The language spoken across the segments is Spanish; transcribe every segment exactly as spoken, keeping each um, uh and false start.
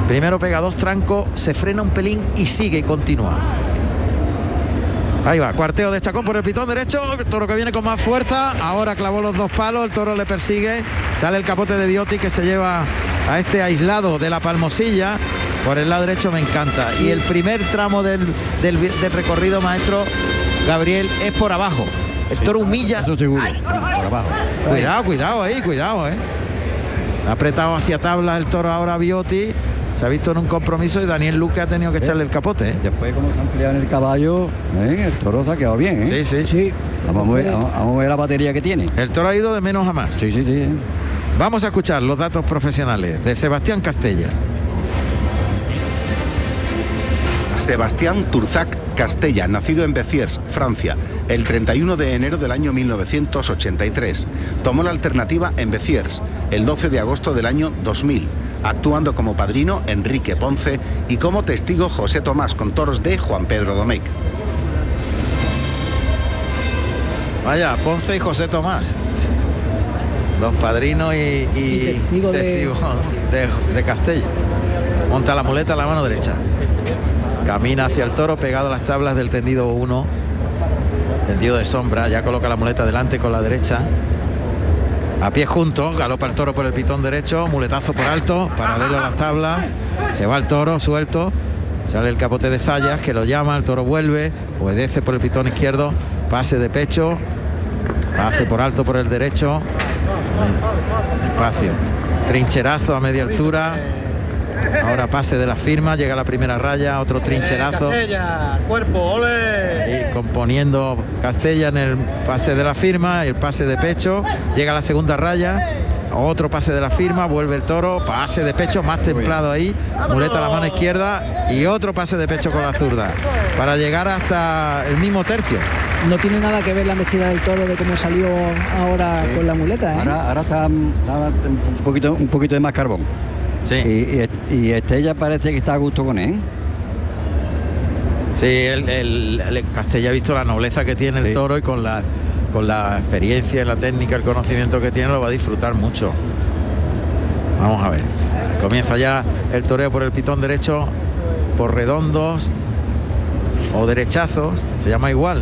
Primero pega dos trancos, se frena un pelín y sigue y continúa. Ahí va, cuarteo de Chacón por el pitón derecho, el toro que viene con más fuerza, ahora clavó los dos palos, el toro le persigue, sale el capote de Biotti que se lleva a este aislado de la Palmosilla, por el lado derecho me encanta. Y el primer tramo del, del, del recorrido, maestro Gabriel, es por abajo. El toro humilla. Eso seguro, por abajo. Cuidado, cuidado ahí, cuidado, eh. Ha apretado hacia tabla el toro ahora Biotti. Se ha visto en un compromiso y Daniel Luque ha tenido que echarle el capote, ¿eh? Después, como se han peleado en el caballo, ¿eh? El toro se ha quedado bien, ¿eh? Sí, sí, sí. Vamos a, ver, vamos, vamos a ver la batería que tiene. El toro ha ido de menos a más. Sí, sí, sí. Vamos a escuchar los datos profesionales de Sebastián Castella. Sebastián Turzac Castella, nacido en Béziers, Francia, el treinta y uno de enero del año mil novecientos ochenta y tres. Tomó la alternativa en Béziers el doce de agosto del año dos mil, actuando como padrino Enrique Ponce y como testigo José Tomás con toros de Juan Pedro Domecq. Vaya, Ponce y José Tomás, los padrinos y, y, y testigo, testigo de... De, de Castella. Monta la muleta a la mano derecha. Camina hacia el toro pegado a las tablas del tendido uno, tendido de sombra, ya coloca la muleta delante con la derecha. A pie juntos, galopa el toro por el pitón derecho, muletazo por alto, paralelo a las tablas, se va el toro suelto, sale el capote de Zayas que lo llama, el toro vuelve, obedece por el pitón izquierdo, pase de pecho, pase por alto por el derecho, espacio, trincherazo a media altura. Ahora pase de la firma, llega a la primera raya, otro trincherazo. Castella, cuerpo, ole. Y componiendo Castella en el pase de la firma, el pase de pecho, llega a la segunda raya, otro pase de la firma, vuelve el toro, pase de pecho más templado ahí, muleta a la mano izquierda y otro pase de pecho con la zurda, para llegar hasta el mismo tercio. No tiene nada que ver la embestida del toro de cómo salió ahora sí. Con la muleta, ¿eh? Ahora, ahora está, está un poquito, un poquito de más carbón. Sí. Y, y, y Estella parece que está a gusto con él. Sí, el, el, el Castella ha visto la nobleza que tiene el sí. toro y con la, con la experiencia, la técnica, el conocimiento que tiene, lo va a disfrutar mucho. Vamos a ver. Comienza ya el toreo por el pitón derecho, por redondos o derechazos, se llama igual.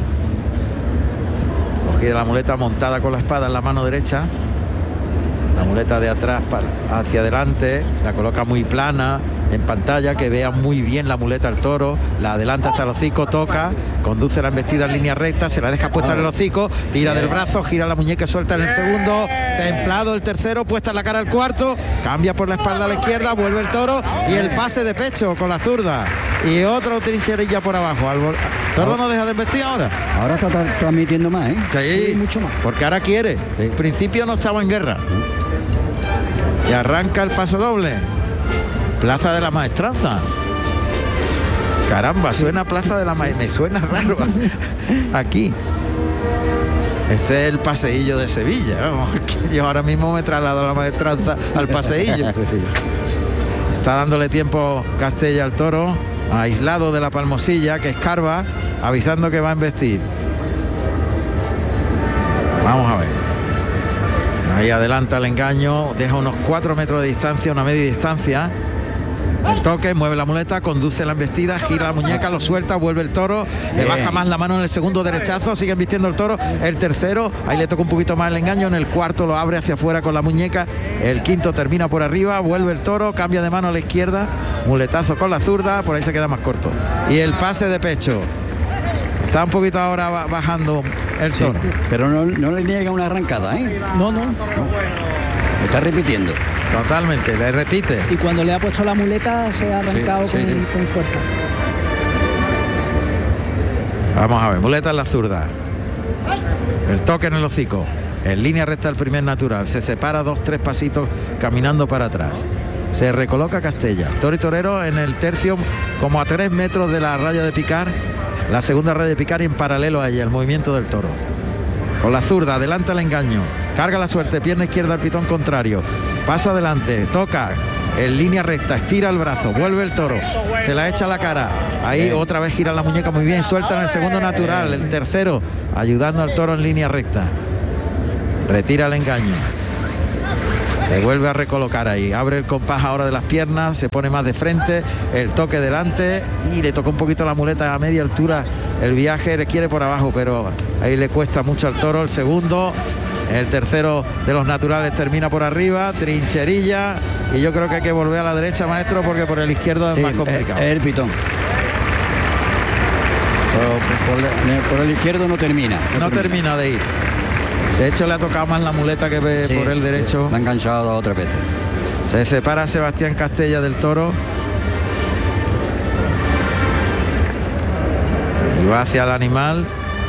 Cogida la muleta montada con la espada en la mano derecha. La muleta de atrás para, hacia adelante, la coloca muy plana en pantalla, que vea muy bien la muleta al toro, la adelanta hasta el hocico, toca, conduce la embestida en línea recta, se la deja puesta en el hocico, tira del brazo, gira la muñeca suelta en el segundo, templado el tercero, puesta en la cara el cuarto, cambia por la espalda a la izquierda, vuelve el toro y el pase de pecho con la zurda y otro trincherilla por abajo. El toro no deja de embestir ahora. Ahora está transmitiendo más, ¿eh? Sí, sí, mucho más. Porque ahora quiere. Sí. En principio no estaba en guerra. Y arranca el paso doble. Plaza de la Maestranza. Caramba, suena Plaza de la Maestranza. Me suena raro aquí. Este es el paseillo de Sevilla. Vamos, yo ahora mismo me traslado a la Maestranza al paseillo. Está dándole tiempo Castella al toro, aislado de la Palmosilla, que escarba, avisando que va a embestir. Vamos a ver. Ahí adelanta el engaño, deja unos cuatro metros de distancia, una media distancia. El toque, mueve la muleta, conduce la embestida, gira la muñeca, lo suelta, vuelve el toro, le baja más la mano en el segundo derechazo, sigue embistiendo el toro, el tercero, ahí le toca un poquito más el engaño, en el cuarto lo abre hacia afuera con la muñeca, el quinto termina por arriba, vuelve el toro, cambia de mano a la izquierda, muletazo con la zurda, por ahí se queda más corto. Y el pase de pecho. Está un poquito ahora bajando el toro. Sí, pero no, no le niega una arrancada, ¿eh? No, no. no. Está repitiendo. Totalmente, le repite. Y cuando le ha puesto la muleta se ha arrancado sí, sí, con, sí. con fuerza. Vamos a ver, muleta en la zurda. El toque en el hocico. En línea recta el primer natural. Se separa dos, tres pasitos caminando para atrás. Se recoloca Castella. Toro y torero en el tercio como a tres metros de la raya de picar. La segunda raya de picar y en paralelo a ella, el movimiento del toro. Con la zurda, adelanta el engaño. Carga la suerte, pierna izquierda al pitón contrario. Paso adelante, toca. En línea recta, estira el brazo, vuelve el toro. Se la echa a la cara. Ahí bien. Otra vez gira la muñeca muy bien. Suelta en el segundo natural. El tercero, ayudando al toro en línea recta. Retira el engaño. Se vuelve a recolocar ahí, abre el compás ahora de las piernas, se pone más de frente, el toque delante y le toca un poquito la muleta a media altura. El viaje le quiere por abajo, pero ahí le cuesta mucho al toro. El segundo, el tercero de los naturales termina por arriba, trincherilla, y yo creo que hay que volver a la derecha, maestro, porque por el izquierdo es Sí, más complicado. Es el pitón. Por, por- por el izquierdo no termina. No termina de ir. De hecho le ha tocado más la muleta que ve Sí, por el derecho. sí, la ha enganchado dos o tres veces. Se separa Sebastián Castella del toro. Y va hacia el animal.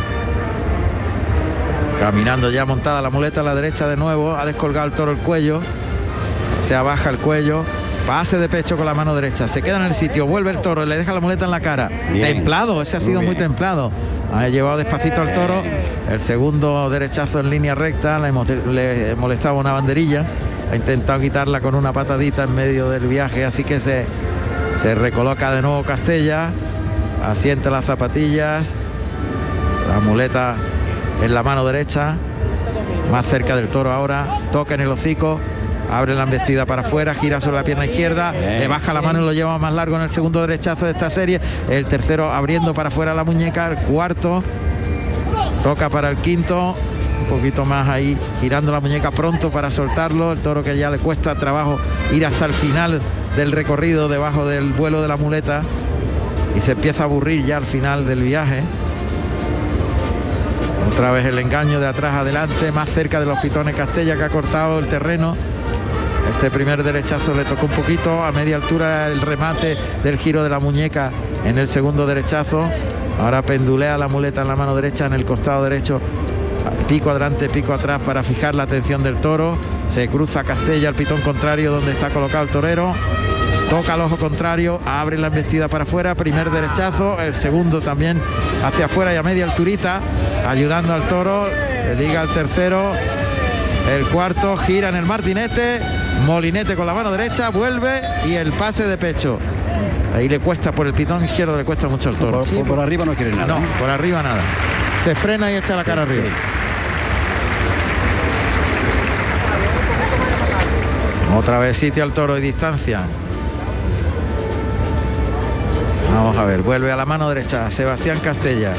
Caminando ya montada la muleta a la derecha de nuevo. Ha descolgado el toro el cuello. Se abaja el cuello. Pase de pecho con la mano derecha. Se queda en el sitio. Vuelve el toro. Le deja la muleta en la cara. Bien. Templado. Ese ha sido Muy muy bien. templado. Ha llevado despacito al toro. El segundo derechazo en línea recta. Le, mo- le molestaba una banderilla. Ha intentado quitarla con una patadita en medio del viaje. Así que se, se recoloca de nuevo Castella. Asienta las zapatillas. La muleta en la mano derecha. Más cerca del toro ahora. Toca en el hocico. Abre la embestida para afuera, gira sobre la pierna izquierda, le baja la mano y lo lleva más largo en el segundo derechazo de esta serie. El tercero abriendo para afuera la muñeca, el cuarto toca para el quinto, un poquito más ahí, girando la muñeca pronto para soltarlo. El toro que ya le cuesta trabajo ir hasta el final del recorrido debajo del vuelo de la muleta y se empieza a aburrir ya al final del viaje. Otra vez el engaño de atrás adelante, más cerca de los pitones Castella, que ha cortado el terreno. Este primer derechazo le tocó un poquito, a media altura el remate del giro de la muñeca en el segundo derechazo. Ahora pendulea la muleta en la mano derecha, en el costado derecho, pico adelante, pico atrás para fijar la atención del toro. Se cruza Castella al pitón contrario donde está colocado el torero. Toca el ojo contrario, abre la embestida para afuera, primer derechazo, el segundo también hacia afuera y a media alturita, ayudando al toro. Le liga el tercero, el cuarto, gira en el martinete, molinete con la mano derecha, vuelve y el pase de pecho. Ahí le cuesta por el pitón izquierdo, le cuesta mucho al toro. Por, por- por arriba no quiere nada. No, ¿eh? por arriba nada. Se frena y echa la cara arriba. Otra vez sitio al toro y distancia. Vamos a ver, vuelve a la mano derecha Sebastián Castella.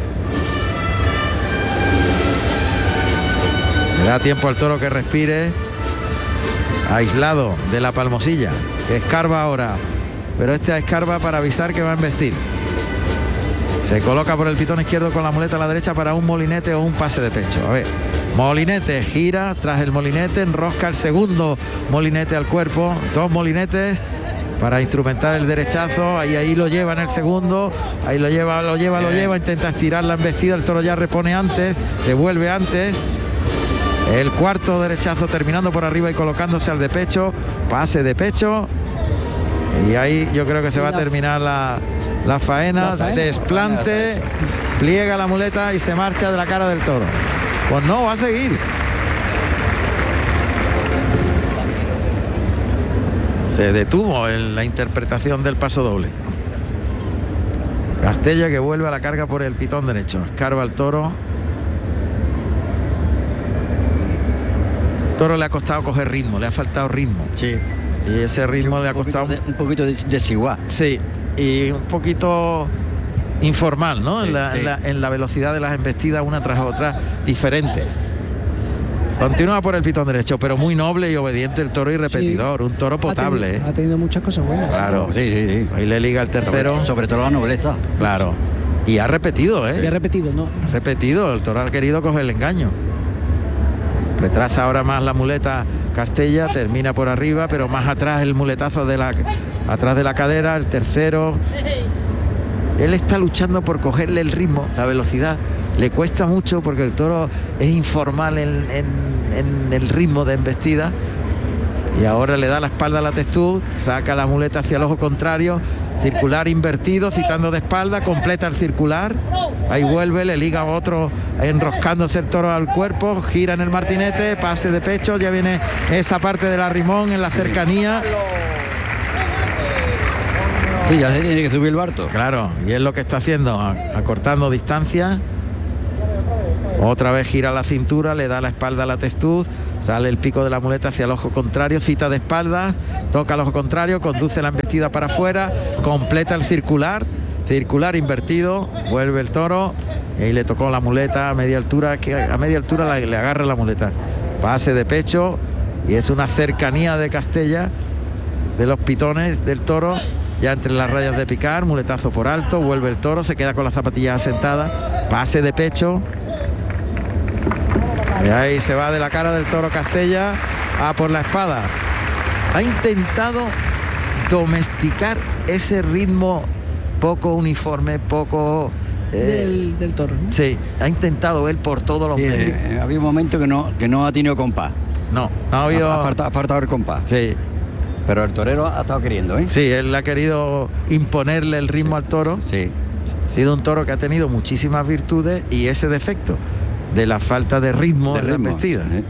Le da tiempo al toro que respire. Aislado de la palmosilla, que escarba ahora, pero este escarba para avisar que va a embestir. Se coloca por el pitón izquierdo con la muleta a la derecha para un molinete o un pase de pecho. A ver, molinete, gira tras el molinete, enrosca el segundo molinete al cuerpo, dos molinetes para instrumentar el derechazo. Ahí ahí lo lleva en el segundo, ahí lo lleva, lo lleva, lo lleva, intenta estirar la embestida, el toro ya repone antes, se vuelve antes. El cuarto derechazo terminando por arriba y colocándose al de pecho, pase de pecho. Y ahí yo creo que se va a terminar la, la faena, La faena. desplante, pliega la muleta y se marcha de la cara del toro. Pues no, va a seguir. Se detuvo en la interpretación del paso doble. Castella que vuelve a la carga por el pitón derecho. Escarba el toro. El toro le ha costado coger ritmo, le ha faltado ritmo. Sí. Y ese ritmo le ha Un poquito costado... de- un poquito des- desigual. Sí, y un poquito informal, ¿no? Sí, en, la, sí. en la- en la velocidad de las embestidas una tras otra diferentes. Continúa por el pitón derecho, pero muy noble y obediente el toro y repetidor. Un toro potable, Ha tenido, ¿eh? ha tenido muchas cosas buenas. Claro. Sí, sí, sí. Ahí le liga el tercero. Sobre, sobre todo la nobleza. Claro. Y ha repetido, Y ha ¿eh? repetido, ¿no? Repetido. El toro ha querido coger el engaño. Retrasa ahora más la muleta Castella, termina por arriba, pero más atrás el muletazo de la atrás de la cadera, el tercero. Él está luchando por cogerle el ritmo, la velocidad. Le cuesta mucho porque el toro es informal en, en- en el ritmo de embestida. Y ahora le da la espalda a la testuz, saca la muleta hacia el ojo contrario, circular invertido, citando de espalda, completa el circular. Ahí vuelve, le liga otro enroscándose el toro al cuerpo, gira en el martinete, pase de pecho, ya viene esa parte del arrimón en la cercanía. Sí, ya se tiene que subir el barto. Claro, y es lo que está haciendo, a- acortando distancia. Otra vez gira la cintura, le da la espalda a la testuz, Sale el pico de la muleta hacia el ojo contrario, cita de espaldas, toca el ojo contrario, conduce la embestida para afuera, completa el circular, circular invertido, vuelve el toro y le tocó la muleta a media altura, que a media altura la, le agarra la muleta. Pase de pecho y es una cercanía de Castella, de los pitones del toro, ya entre las rayas de picar, muletazo por alto, vuelve el toro, se queda con las zapatillas asentadas, pase de pecho. Y ahí se va de la cara del toro Castella a por la espada. Ha intentado domesticar ese ritmo poco uniforme, poco... Eh, del, del toro, ¿no? Sí, ha intentado él por todos los sí, medios. Eh, había un momento que no, que no ha tenido compás. No, no ha habido... Ha, ha, faltado, ha faltado el compás. Sí. Pero el torero ha estado queriendo, ¿eh? Sí, él ha querido imponerle el ritmo sí. al toro. Sí. Ha sido un toro que ha tenido muchísimas virtudes y ese defecto de la falta de ritmo de en la embestida. Sí.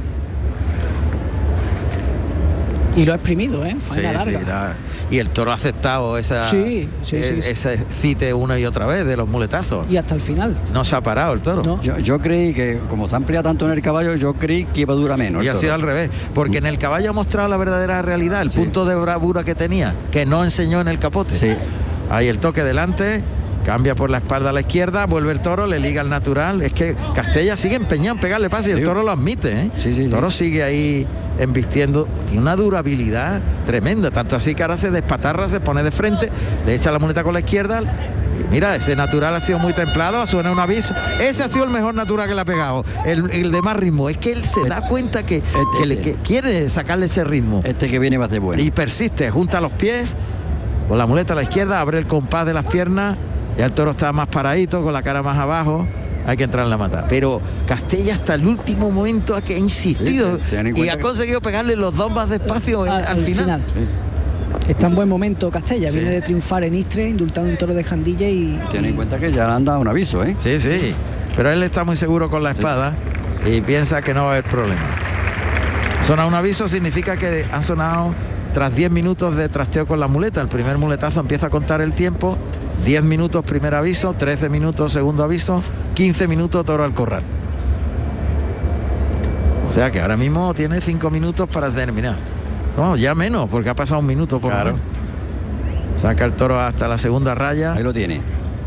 Y lo ha exprimido, ¿eh? Faena sí, larga. Sí, la, y el toro ha aceptado esa, sí, sí, eh, sí, ese cite una y otra vez de los muletazos. Y hasta el final. No se ha parado el toro. No. Yo, yo creí que, como se ha ampliado tanto en el caballo, yo creí que iba a durar menos. Y ha sido al revés, porque en el caballo ha mostrado la verdadera realidad, el sí. punto de bravura que tenía, que no enseñó en el capote. Sí. Ahí el toque delante, cambia por la espalda a la izquierda, vuelve el toro, le liga al natural. Es que Castella sigue empeñado en pegarle paso y el toro lo admite, ¿eh? Sí, sí, el toro sí. sigue ahí embistiendo, tiene una durabilidad tremenda, tanto así que ahora se despatarra, se pone de frente, le echa la muleta con la izquierda. Y mira, ese natural ha sido muy templado, suena un aviso. Ese ha sido el mejor natural que le ha pegado, el, el de más ritmo. Es que él se da cuenta que, este, que, le, que quiere sacarle ese ritmo. Este que viene va a ser bueno. Y persiste, junta los pies, con la muleta a la izquierda, abre el compás de las piernas. Ya el toro está más paradito, con la cara más abajo. Hay que entrar en la mata. Pero Castella hasta el último momento ha insistido sí, y ha conseguido pegarle los dos más despacio al, al, al final. final. Sí. Está en buen momento Castella, sí. Viene de triunfar en Istres, indultando un toro de Jandilla y... Ten en y... cuenta que ya le han dado un aviso, ¿eh? Sí, sí. Pero él está muy seguro con la espada sí. y piensa que no va a haber problema. Sonar un aviso significa que han sonado tras diez minutos de trasteo con la muleta. El primer muletazo empieza a contar el tiempo. diez minutos primer aviso, trece minutos segundo aviso, quince minutos toro al corral. O sea que ahora mismo tiene cinco minutos para terminar. No, ya menos, porque ha pasado un minuto por claro. lo menos. Saca el toro hasta la segunda raya. Ahí lo tiene.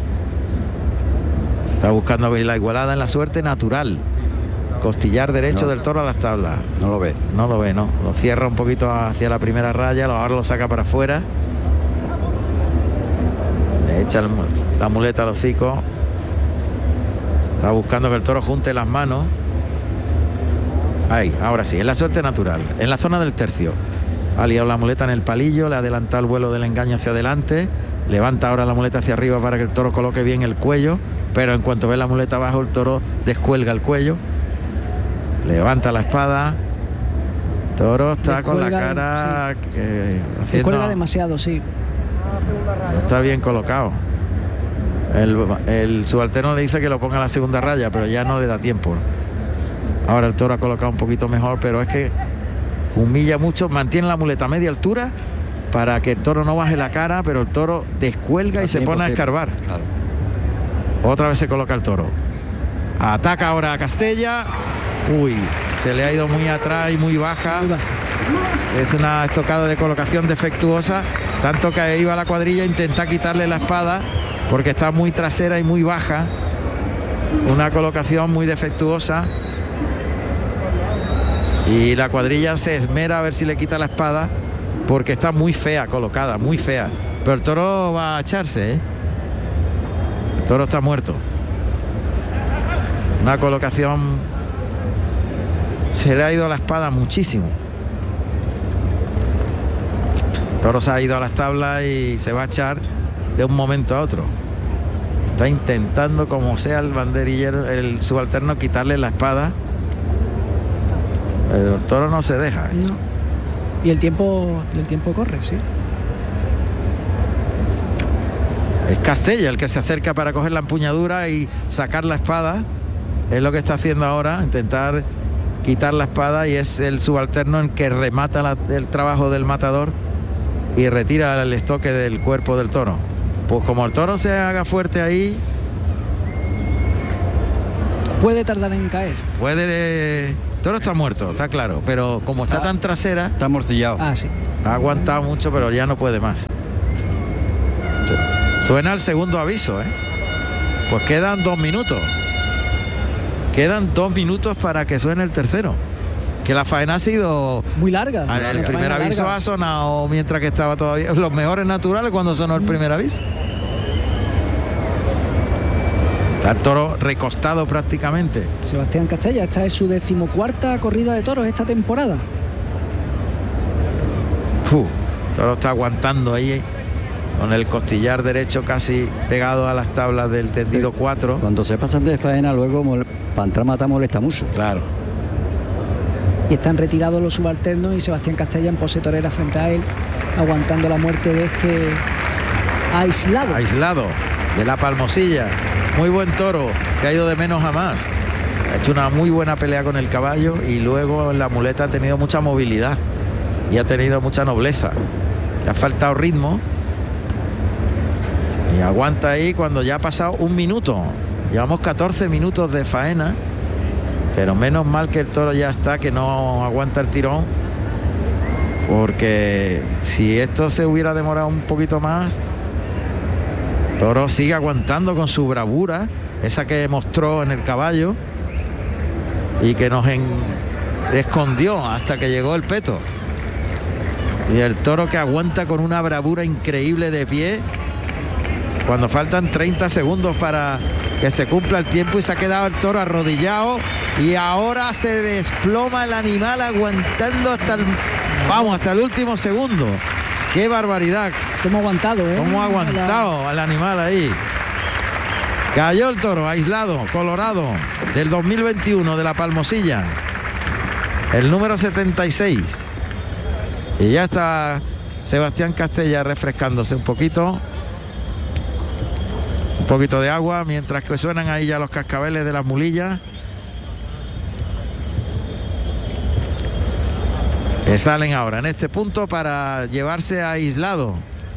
Está buscando la igualada en la suerte natural. Costillar derecho no. del toro a las tablas. No lo ve. No lo ve, no. Lo cierra un poquito hacia la primera raya, ahora lo saca para afuera. Le echa el, la muleta al hocico. Está buscando que el toro junte las manos. Ahí, ahora sí, en la suerte natural. En la zona del tercio. Ha liado la muleta en el palillo, le ha adelantado el vuelo del engaño hacia adelante. Levanta ahora la muleta hacia arriba para que el toro coloque bien el cuello. Pero en cuanto ve la muleta abajo, el toro descuelga el cuello. Levanta la espada. El toro está descuelga, con la cara... Sí. Que, haciendo, descuelga demasiado, sí. No está bien colocado. El, el subalterno le dice que lo ponga en la segunda raya, pero ya no le da tiempo. Ahora el toro ha colocado un poquito mejor, pero es que humilla mucho, mantiene la muleta a media altura para que el toro no baje la cara, pero el toro descuelga y se pone a escarbar. Claro. Otra vez se coloca el toro. Ataca ahora a Castella. Uy, se le ha ido muy atrás y muy baja. Muy baja. Es una estocada de colocación defectuosa, tanto que iba a la cuadrilla a intentar quitarle la espada porque está muy trasera y muy baja. Una colocación muy defectuosa. Y la cuadrilla se esmera a ver si le quita la espada porque está muy fea colocada, muy fea. Pero el toro va a echarse, ¿eh? El toro está muerto. Una colocación... Se le ha ido la espada muchísimo. El toro se ha ido a las tablas y se va a echar de un momento a otro. Está intentando, como sea el banderillero, el subalterno, quitarle la espada. Pero el toro no se deja, ¿eh? No. Y el tiempo, el tiempo corre, sí. Es Castella el que se acerca para coger la empuñadura y sacar la espada. Es lo que está haciendo ahora, intentar quitar la espada, y es el subalterno el que remata la, el trabajo del matador y retira el estoque del cuerpo del toro. Pues como el toro se haga fuerte ahí, puede tardar en caer. Puede de El toro está muerto, está claro, pero como está tan trasera, está amortillado. Ah, sí. Ha aguantado mucho, pero ya no puede más. Suena el segundo aviso, ¿eh? Pues quedan dos minutos. Quedan dos minutos para que suene el tercero. Que la faena ha sido muy larga. El primer aviso larga. Ha sonado mientras que estaba todavía. Los mejores naturales cuando sonó el primer aviso. Está el toro recostado prácticamente. Sebastián Castella, esta es su decimocuarta corrida de toros esta temporada. Uf, el toro está aguantando ahí con el costillar derecho casi pegado a las tablas del tendido cuatro. Cuando se pasan de faena luego para entrar mata molesta mucho. Claro. Y están retirados los subalternos y Sebastián Castella en pose torera frente a él, aguantando la muerte de este aislado. Aislado, de la Palmosilla. Muy buen toro, que ha ido de menos a más. Ha hecho una muy buena pelea con el caballo y luego en la muleta ha tenido mucha movilidad y ha tenido mucha nobleza. Le ha faltado ritmo. Y aguanta ahí cuando ya ha pasado un minuto. Llevamos catorce minutos de faena. Pero menos mal que el toro ya está, que no aguanta el tirón. Porque si esto se hubiera demorado un poquito más, el toro sigue aguantando con su bravura, esa que mostró en el caballo y que nos en... escondió hasta que llegó el peto. Y el toro que aguanta con una bravura increíble de pie cuando faltan treinta segundos para que se cumpla el tiempo, y se ha quedado el toro arrodillado y ahora se desploma el animal aguantando hasta el, vamos, hasta el último segundo. ¡Qué barbaridad! ¿Cómo ha aguantado, eh? ¿Cómo ha aguantado al animal ahí? Cayó el toro, aislado, colorado, del dos mil veintiuno de la Palmosilla. El número setenta y seis. Y ya está Sebastián Castella refrescándose un poquito. Un poquito de agua, mientras que suenan ahí ya los cascabeles de las mulillas. Que salen ahora en este punto para llevarse aislado.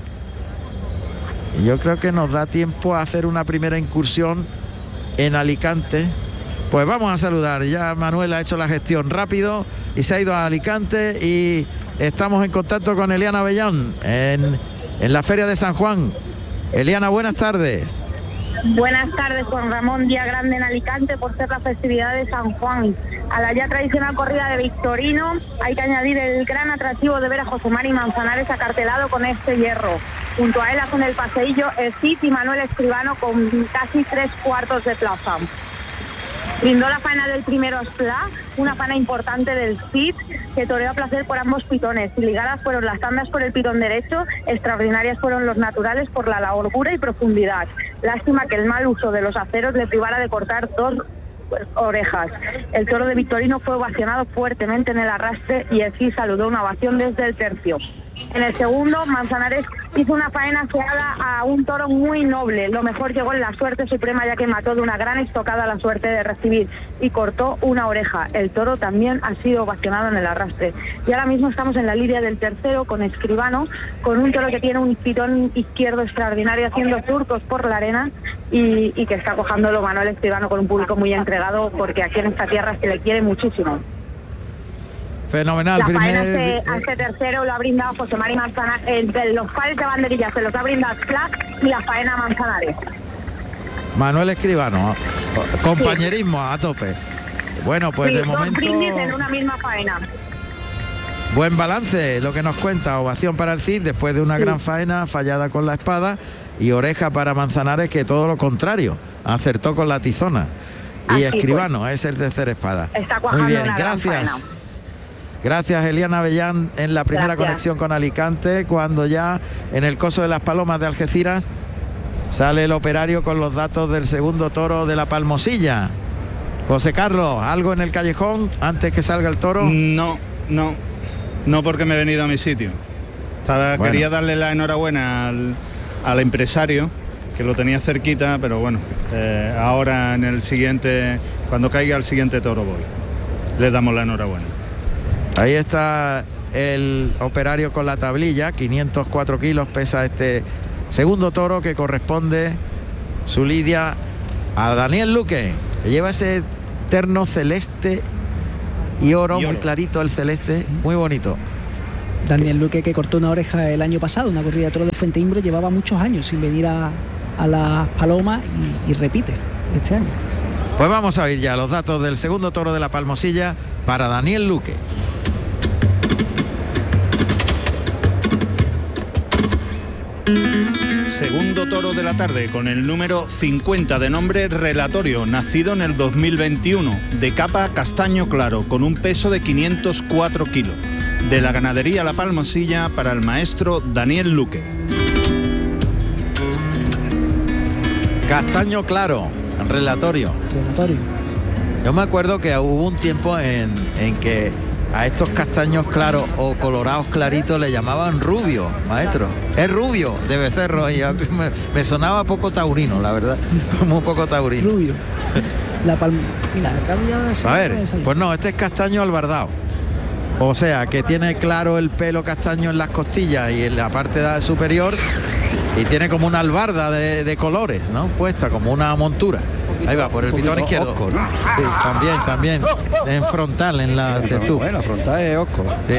Y yo creo que nos da tiempo a hacer una primera incursión en Alicante. Pues vamos a saludar. Ya Manuel ha hecho la gestión rápido y se ha ido a Alicante y estamos en contacto con Eliana Avellán en, en la Feria de San Juan. Eliana, buenas tardes. Buenas tardes, Juan Ramón. Día grande en Alicante por ser la festividad de San Juan. A la ya tradicional corrida de Victorino hay que añadir el gran atractivo de ver a José Mari Manzanares acartelado con este hierro. Junto a él hacen el paseillo el Cid y Manuel Escribano con casi tres cuartos de plaza. Brindó la faena del primero Asplá, una faena importante del Cid, que toreó a placer por ambos pitones. Ligadas fueron las tandas por el pitón derecho, extraordinarias fueron los naturales por la largura y profundidad. Lástima que el mal uso de los aceros le privara de cortar dos orejas. El toro de Victorino fue ovacionado fuertemente en el arrastre y el Cid saludó una ovación desde el tercio. En el segundo, Manzanares hizo una faena aseada a un toro muy noble. Lo mejor llegó en la suerte suprema, ya que mató de una gran estocada la suerte de recibir y cortó una oreja. El toro también ha sido ovacionado en el arrastre. Y ahora mismo estamos en la lidia del tercero con Escribano, con un toro que tiene un pitón izquierdo extraordinario haciendo surcos por la arena y, y que está cojándolo Manuel Escribano con un público muy entregado, porque aquí en esta tierra se le quiere muchísimo. Fenomenal. La primer... faena a este, a este tercero lo ha brindado José Mari Manzanares, eh, los pares de banderillas se los ha brindado Clack y la faena Manzanares. Manuel Escribano, compañerismo sí. A tope. Bueno, pues sí, de dos momento brindis en una misma faena. Buen balance, lo que nos cuenta. Ovación para el Cid después de una sí. gran faena fallada con la espada, y oreja para Manzanares, que todo lo contrario, acertó con la tizona. Y Así Escribano pues. Es el tercer espada. Está muy bien, una gracias. Gracias, Eliana Avellán, en la primera Gracias. Conexión con Alicante, cuando ya en el Coso de las Palomas de Algeciras sale el operario con los datos del segundo toro de la Palmosilla. José Carlos, ¿algo en el callejón antes que salga el toro? No, no, no, porque me he venido a mi sitio. Estaba, bueno. Quería darle la enhorabuena al, al empresario, que lo tenía cerquita, pero bueno, eh, ahora en el siguiente, cuando caiga el siguiente toro voy. Le damos la enhorabuena. Ahí está el operario con la tablilla, quinientos cuatro kilos pesa este segundo toro, que corresponde su lidia a Daniel Luque, que lleva ese terno celeste y oro, y oro. muy clarito el celeste, muy bonito. Daniel Luque, que cortó una oreja el año pasado, una corrida de toros de Fuenteimbro, llevaba muchos años sin venir a, a las Palomas y, y repite este año. Pues vamos a oír ya los datos del segundo toro de la Palmosilla para Daniel Luque. Segundo toro de la tarde con el número cincuenta de nombre Relatorio, nacido en el dos mil veintiuno, de capa castaño claro, con un peso de quinientos cuatro kilos. De la ganadería La Palmosilla para el maestro Daniel Luque. Castaño claro, relatorio. Relatorio. Yo me acuerdo que hubo un tiempo en, en que a estos castaños claros o colorados claritos le llamaban rubio, maestro. Es rubio de becerro y me, me sonaba poco taurino, la verdad. Muy poco taurino. Rubio. La palma. Mira, acá ya A ver, pues no, este es castaño albardado. O sea, que tiene claro el pelo castaño en las costillas y en la parte superior, y tiene como una albarda de, de colores, ¿no? Puesta como una montura. Ahí va, por el pitón izquierdo. Osco, ¿no? Sí, también, también. En frontal, en la textura. Bueno, la frontal es osco. Sí.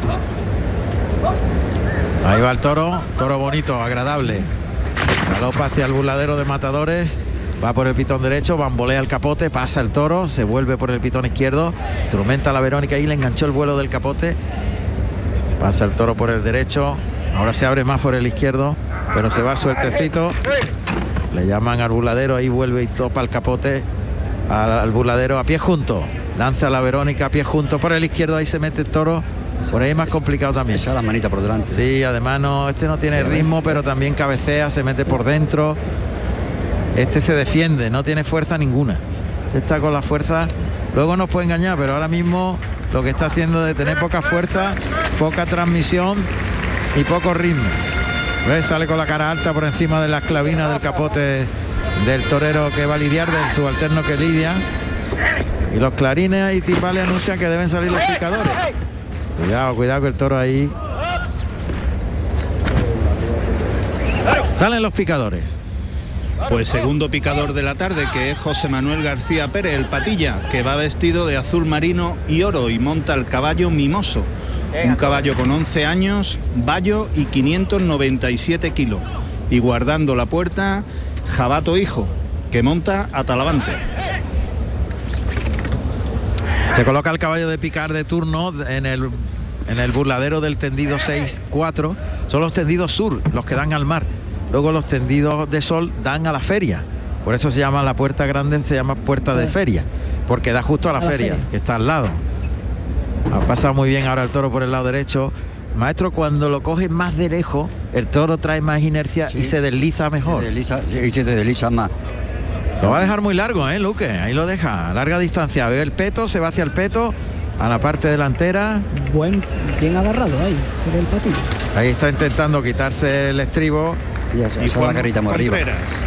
Ahí va el toro, toro bonito, agradable. Galopa hacia el burladero de matadores. Va por el pitón derecho, bambolea el capote, pasa el toro, se vuelve por el pitón izquierdo, instrumenta la Verónica y le enganchó el vuelo del capote. Pasa el toro por el derecho, ahora se abre más por el izquierdo, pero se va sueltecito. Le llaman al burladero, ahí vuelve y topa el capote al, al burladero a pie junto. Lanza la Verónica a pie junto por el izquierdo, ahí se mete el toro. Por ahí es más complicado también. Esa la manita por delante. Sí, además no, este no tiene ritmo, pero también cabecea, se mete por dentro. Este se defiende, no tiene fuerza ninguna. Este está con la fuerza, luego nos puede engañar, pero ahora mismo lo que está haciendo es de tener poca fuerza, poca transmisión y poco ritmo. ¿Ves? Sale con la cara alta por encima de las clavinas del capote del torero que va a lidiar, del subalterno que lidia. Y los clarines y timbales anuncian que deben salir los picadores. Cuidado, cuidado que el toro ahí. Salen los picadores. Pues segundo picador de la tarde, que es José Manuel García Pérez, el Patilla, que va vestido de azul marino y oro y monta el caballo Mimoso. Un caballo con once años, vallo y quinientos noventa y siete kilos. Y guardando la puerta, Jabato Hijo, que monta a Talavante. Se coloca el caballo de picar de turno en el, en el burladero del tendido seis cuatro. Son los tendidos sur, los que dan al mar. Luego los tendidos de sol dan a la feria. Por eso se llama la puerta grande, se llama puerta de feria, porque da justo a la, a la feria, feria, que está al lado. Ha pasado muy bien ahora el toro por el lado derecho. Maestro, cuando lo coges más de lejos, el toro trae más inercia, sí, y se desliza mejor. Se desliza, y se desliza más. Lo va a dejar muy largo, ¿eh, Luque? Ahí lo deja, a larga distancia. Ve el peto, se va hacia el peto, a la parte delantera. Buen, bien agarrado ahí, por el Patilla. Ahí está intentando quitarse el estribo. Y, se, y Juan la carita muy arriba.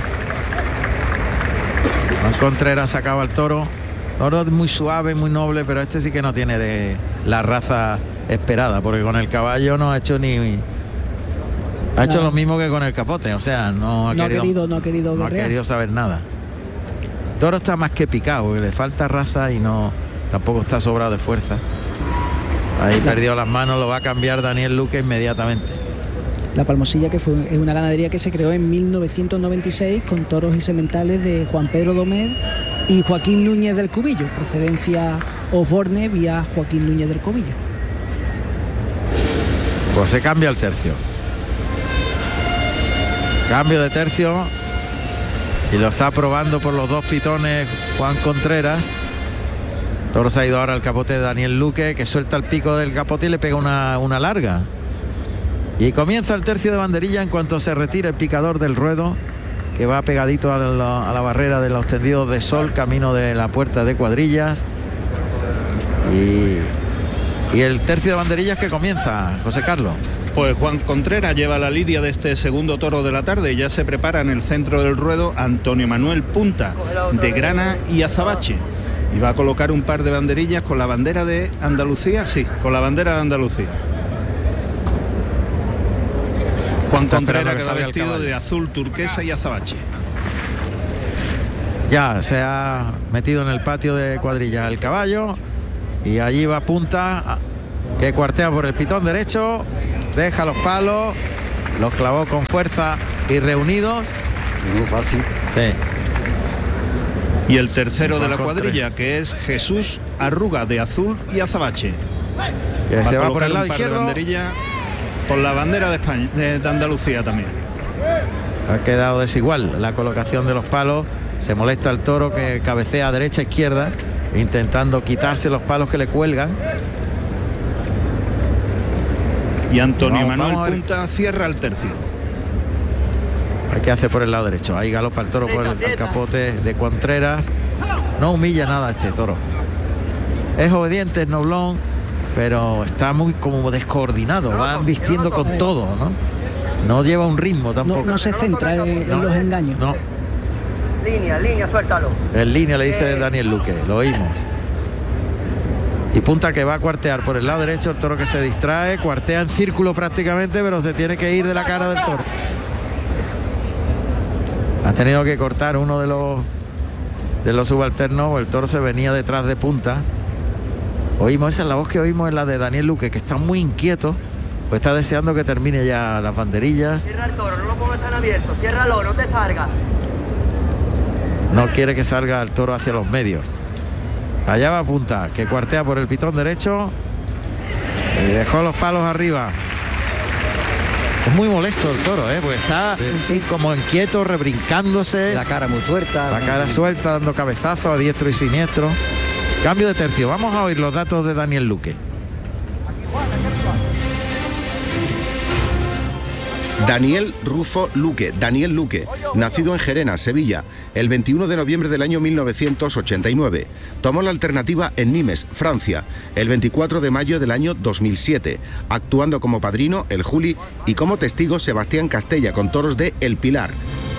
Juan Contreras sacaba el toro. Toro muy suave, muy noble, pero este sí que no tiene de la raza esperada, porque con el caballo no ha hecho ni... Ha hecho no. lo mismo que con el capote, o sea, no ha no querido, ha querido, no ha querido, no ha querido saber nada. El toro está más que picado, porque le falta raza y no tampoco está sobrado de fuerza. Ahí la... perdió las manos, lo va a cambiar Daniel Luque inmediatamente. La Palmosilla, que fue, es una ganadería que se creó en mil novecientos noventa y seis con toros y sementales de Juan Pedro Domés y Joaquín Núñez del Cubillo, procedencia Osborne vía Joaquín Núñez del Cubillo. Pues se cambia el tercio. Cambio de tercio y lo está probando por los dos pitones Juan Contreras. Toro se ha ido ahora al capote de Daniel Luque, que suelta el pico del capote y le pega una, una larga. Y comienza el tercio de banderilla en cuanto se retira el picador del ruedo, que va pegadito a la, a la barrera de los tendidos de sol, camino de la puerta de cuadrillas. Y, y el tercio de banderillas que comienza, José Carlos. Pues Juan Contreras lleva la lidia de este segundo toro de la tarde. Ya se prepara en el centro del ruedo Antonio Manuel Punta, de Grana y Azabache. Y va a colocar un par de banderillas con la bandera de Andalucía, sí, con la bandera de Andalucía. Juan Contreras, que va vestido de azul turquesa y azabache. Ya se ha metido en el patio de cuadrillas el caballo. Y allí va Punta, que cuartea por el pitón derecho, deja los palos, los clavó con fuerza y reunidos. Muy fácil. Sí. Y el tercero de la Con cuadrilla, que es Jesús Arruga, de azul y azabache. Que se va por el lado un par de izquierdo. banderillas con la bandera de España, de, de Andalucía también. Ha quedado desigual la colocación de los palos. Se molesta el toro, que cabecea derecha izquierda, intentando quitarse los palos que le cuelgan. Y Antonio Vamos, Manuel vamos a ver. Punta cierra el tercio. Hay que hacer por el lado derecho. Ahí galopa el toro por el, el capote de Contreras. No humilla nada a este toro. Es obediente, es noblón, pero está muy como descoordinado. Va vistiendo con todo, ¿no? No lleva un ritmo tampoco. No, no se centra en, en los engaños. No. Línea, línea, suéltalo. En línea, le dice Daniel Luque, lo oímos. Y Punta, que va a cuartear por el lado derecho, el toro que se distrae, cuartea en círculo prácticamente, pero se tiene que ir de la cara del toro. Ha tenido que cortar uno de los de los subalternos, el toro se venía detrás de Punta. Oímos, esa es la voz que oímos, es la de Daniel Luque, que está muy inquieto, pues está deseando que termine ya las banderillas. Cierra el toro, no lo pongas tan abierto. Ciérralo, no te salgas. No quiere que salga el toro hacia los medios. Allá va Punta, que cuartea por el pitón derecho y dejó los palos arriba. Es muy molesto el toro, ¿eh? Porque está sí, como inquieto, rebrincándose. La cara muy suelta. La cara suelta, dando cabezazos a diestro y siniestro. Cambio de tercio. Vamos a oír los datos de Daniel Luque. Daniel Rufo Luque, Daniel Luque, nacido en Gerena, Sevilla, el veintiuno de noviembre del año mil novecientos ochenta y nueve. Tomó la alternativa en Nimes, Francia, el veinticuatro de mayo del año dos mil siete, actuando como padrino el Juli y como testigo Sebastián Castella con toros de El Pilar.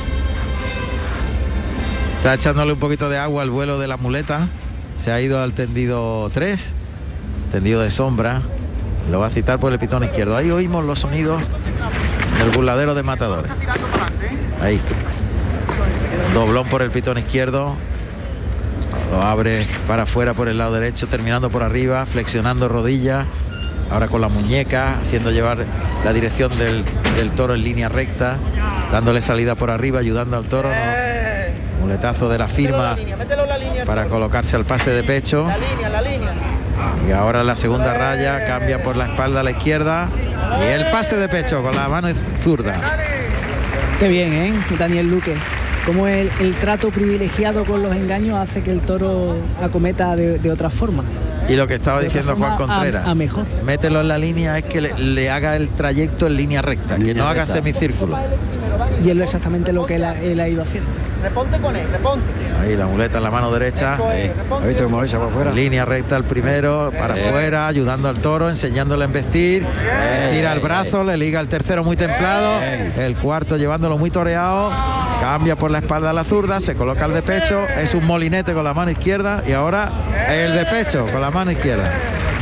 Está echándole un poquito de agua al vuelo de la muleta. Se ha ido al tendido tres, tendido de sombra. Lo va a citar por el pitón izquierdo. Ahí oímos los sonidos del burladero de matadores. Ahí. Doblón por el pitón izquierdo. Lo abre para afuera por el lado derecho, terminando por arriba, flexionando rodillas. Ahora con la muñeca, haciendo llevar la dirección del, del toro en línea recta, dándole salida por arriba, ayudando al toro, ¿no? Muletazo de la firma para colocarse al pase de pecho. Y ahora la segunda raya, cambia por la espalda a la izquierda. Y el pase de pecho con la mano zurda. Qué bien, ¿eh? Daniel Luque. Como el, el trato privilegiado con los engaños hace que el toro acometa de, de otra forma. Y lo que estaba diciendo Juan Contreras, a, a mejor. Mételo en la línea, es que le, le haga el trayecto en línea recta, que no haga semicírculo. Y es lo exactamente lo que él ha, él ha ido haciendo. Reponte con él, reponte. Ahí la muleta en la mano derecha. ¿Has visto cómo lo echa para afuera? Línea recta el primero, para afuera, ayudando al toro, enseñándole a embestir. Tira el brazo, le liga el tercero muy templado. El cuarto llevándolo muy toreado. Cambia por la espalda a la zurda, se coloca el de pecho. Es un molinete con la mano izquierda. Y ahora el de pecho con la mano izquierda.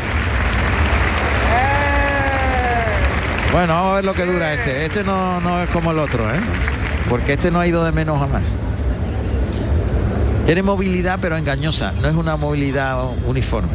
Bueno, vamos a ver lo que dura este. Este no, no es como el otro, ¿eh? Porque este no ha ido de menos a más. Tiene movilidad, pero engañosa. No es una movilidad uniforme.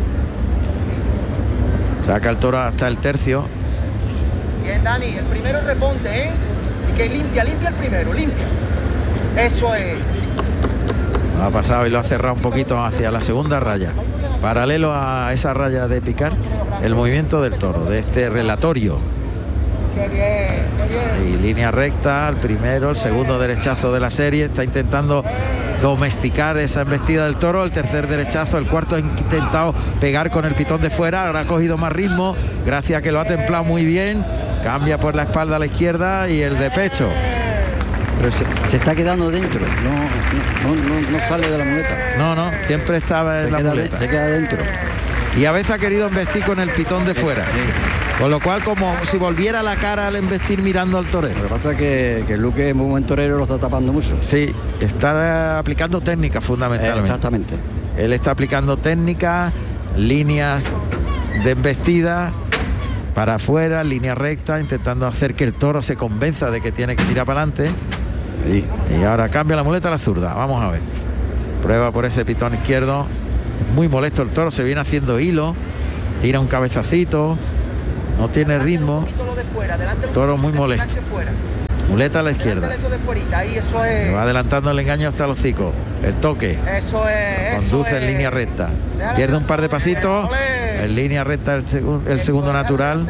Saca el toro hasta el tercio. Bien, Dani, el primero reponte, ¿eh? Y que limpia, limpia el primero, limpia. Eso es. Ha pasado y lo ha cerrado un poquito hacia la segunda raya. Paralelo a esa raya de picar, el movimiento del toro, de este relatorio. Qué bien, qué bien. Y línea recta, el primero, el segundo derechazo de la serie. Está intentando domesticar esa embestida del toro. El tercer derechazo, el cuarto ha intentado pegar con el pitón de fuera. Ahora ha cogido más ritmo, gracias a que lo ha templado muy bien. Cambia por la espalda a la izquierda y el de pecho. Pero se, se está quedando dentro, no, no, no, no sale de la muleta. No, no, siempre estaba en Se la queda, muleta. se queda dentro. Y a veces ha querido embestir con el pitón de fuera. Sí. Con lo cual, como si volviera la cara al embestir mirando al torero. Lo que pasa es que, que Luque es muy buen torero, lo está tapando mucho. Sí, está aplicando técnica fundamentalmente. Exactamente. Él está aplicando técnicas, líneas de embestida para afuera, línea recta, intentando hacer que el toro se convenza de que tiene que tirar para adelante. Sí. Y ahora cambia la muleta a la zurda. Vamos a ver. Prueba por ese pitón izquierdo. Muy molesto el toro, se viene haciendo hilo, tira un cabezacito, no tiene ritmo. Toro muy molesto. Muleta a la izquierda. Le va adelantando el engaño hasta el hocico. El toque. Conduce en línea recta. Pierde un par de pasitos. En línea recta el, segu el segundo natural.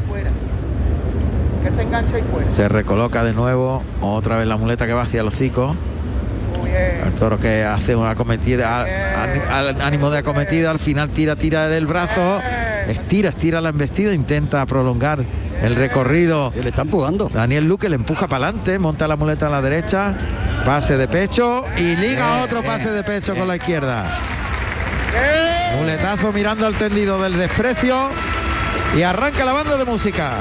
Se recoloca de nuevo. Otra vez la muleta que va hacia el hocico. El toro que hace una acometida, al ánimo de acometida, al final tira, tira el brazo, estira, estira la embestida, intenta prolongar el recorrido. Le está empujando. Daniel Luque le empuja para adelante, monta la muleta a la derecha, pase de pecho y liga otro pase de pecho con la izquierda. Muletazo mirando al tendido del desprecio y arranca la banda de música.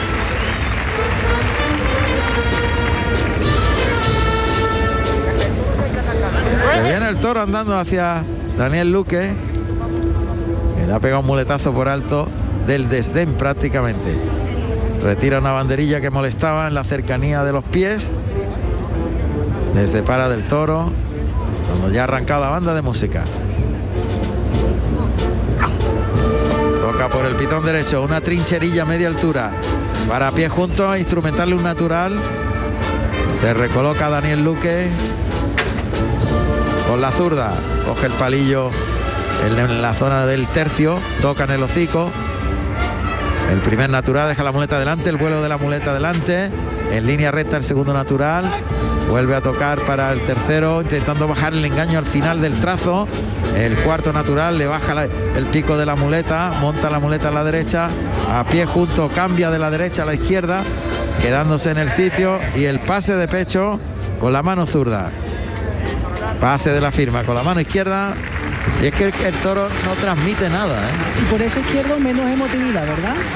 Que viene el toro andando hacia Daniel Luque, que le ha pegado un muletazo por alto del desdén prácticamente. Retira una banderilla que molestaba en la cercanía de los pies. Se separa del toro cuando ya ha arrancado la banda de música. Toca por el pitón derecho, una trincherilla a media altura. Para pie junto a instrumentarle un natural. Se recoloca Daniel Luque. Con la zurda, coge el palillo en la zona del tercio, toca en el hocico. El primer natural deja la muleta delante, el vuelo de la muleta delante. En línea recta el segundo natural. Vuelve a tocar para el tercero, intentando bajar el engaño al final del trazo. El cuarto natural le baja la, el pico de la muleta, monta la muleta a la derecha. A pie junto, cambia de la derecha a la izquierda, quedándose en el sitio. Y el pase de pecho con la mano zurda. Pase de la firma con la mano izquierda. Y es que el, el toro no transmite nada, ¿eh? Y por ese izquierdo menos emotividad, ¿verdad? Sí.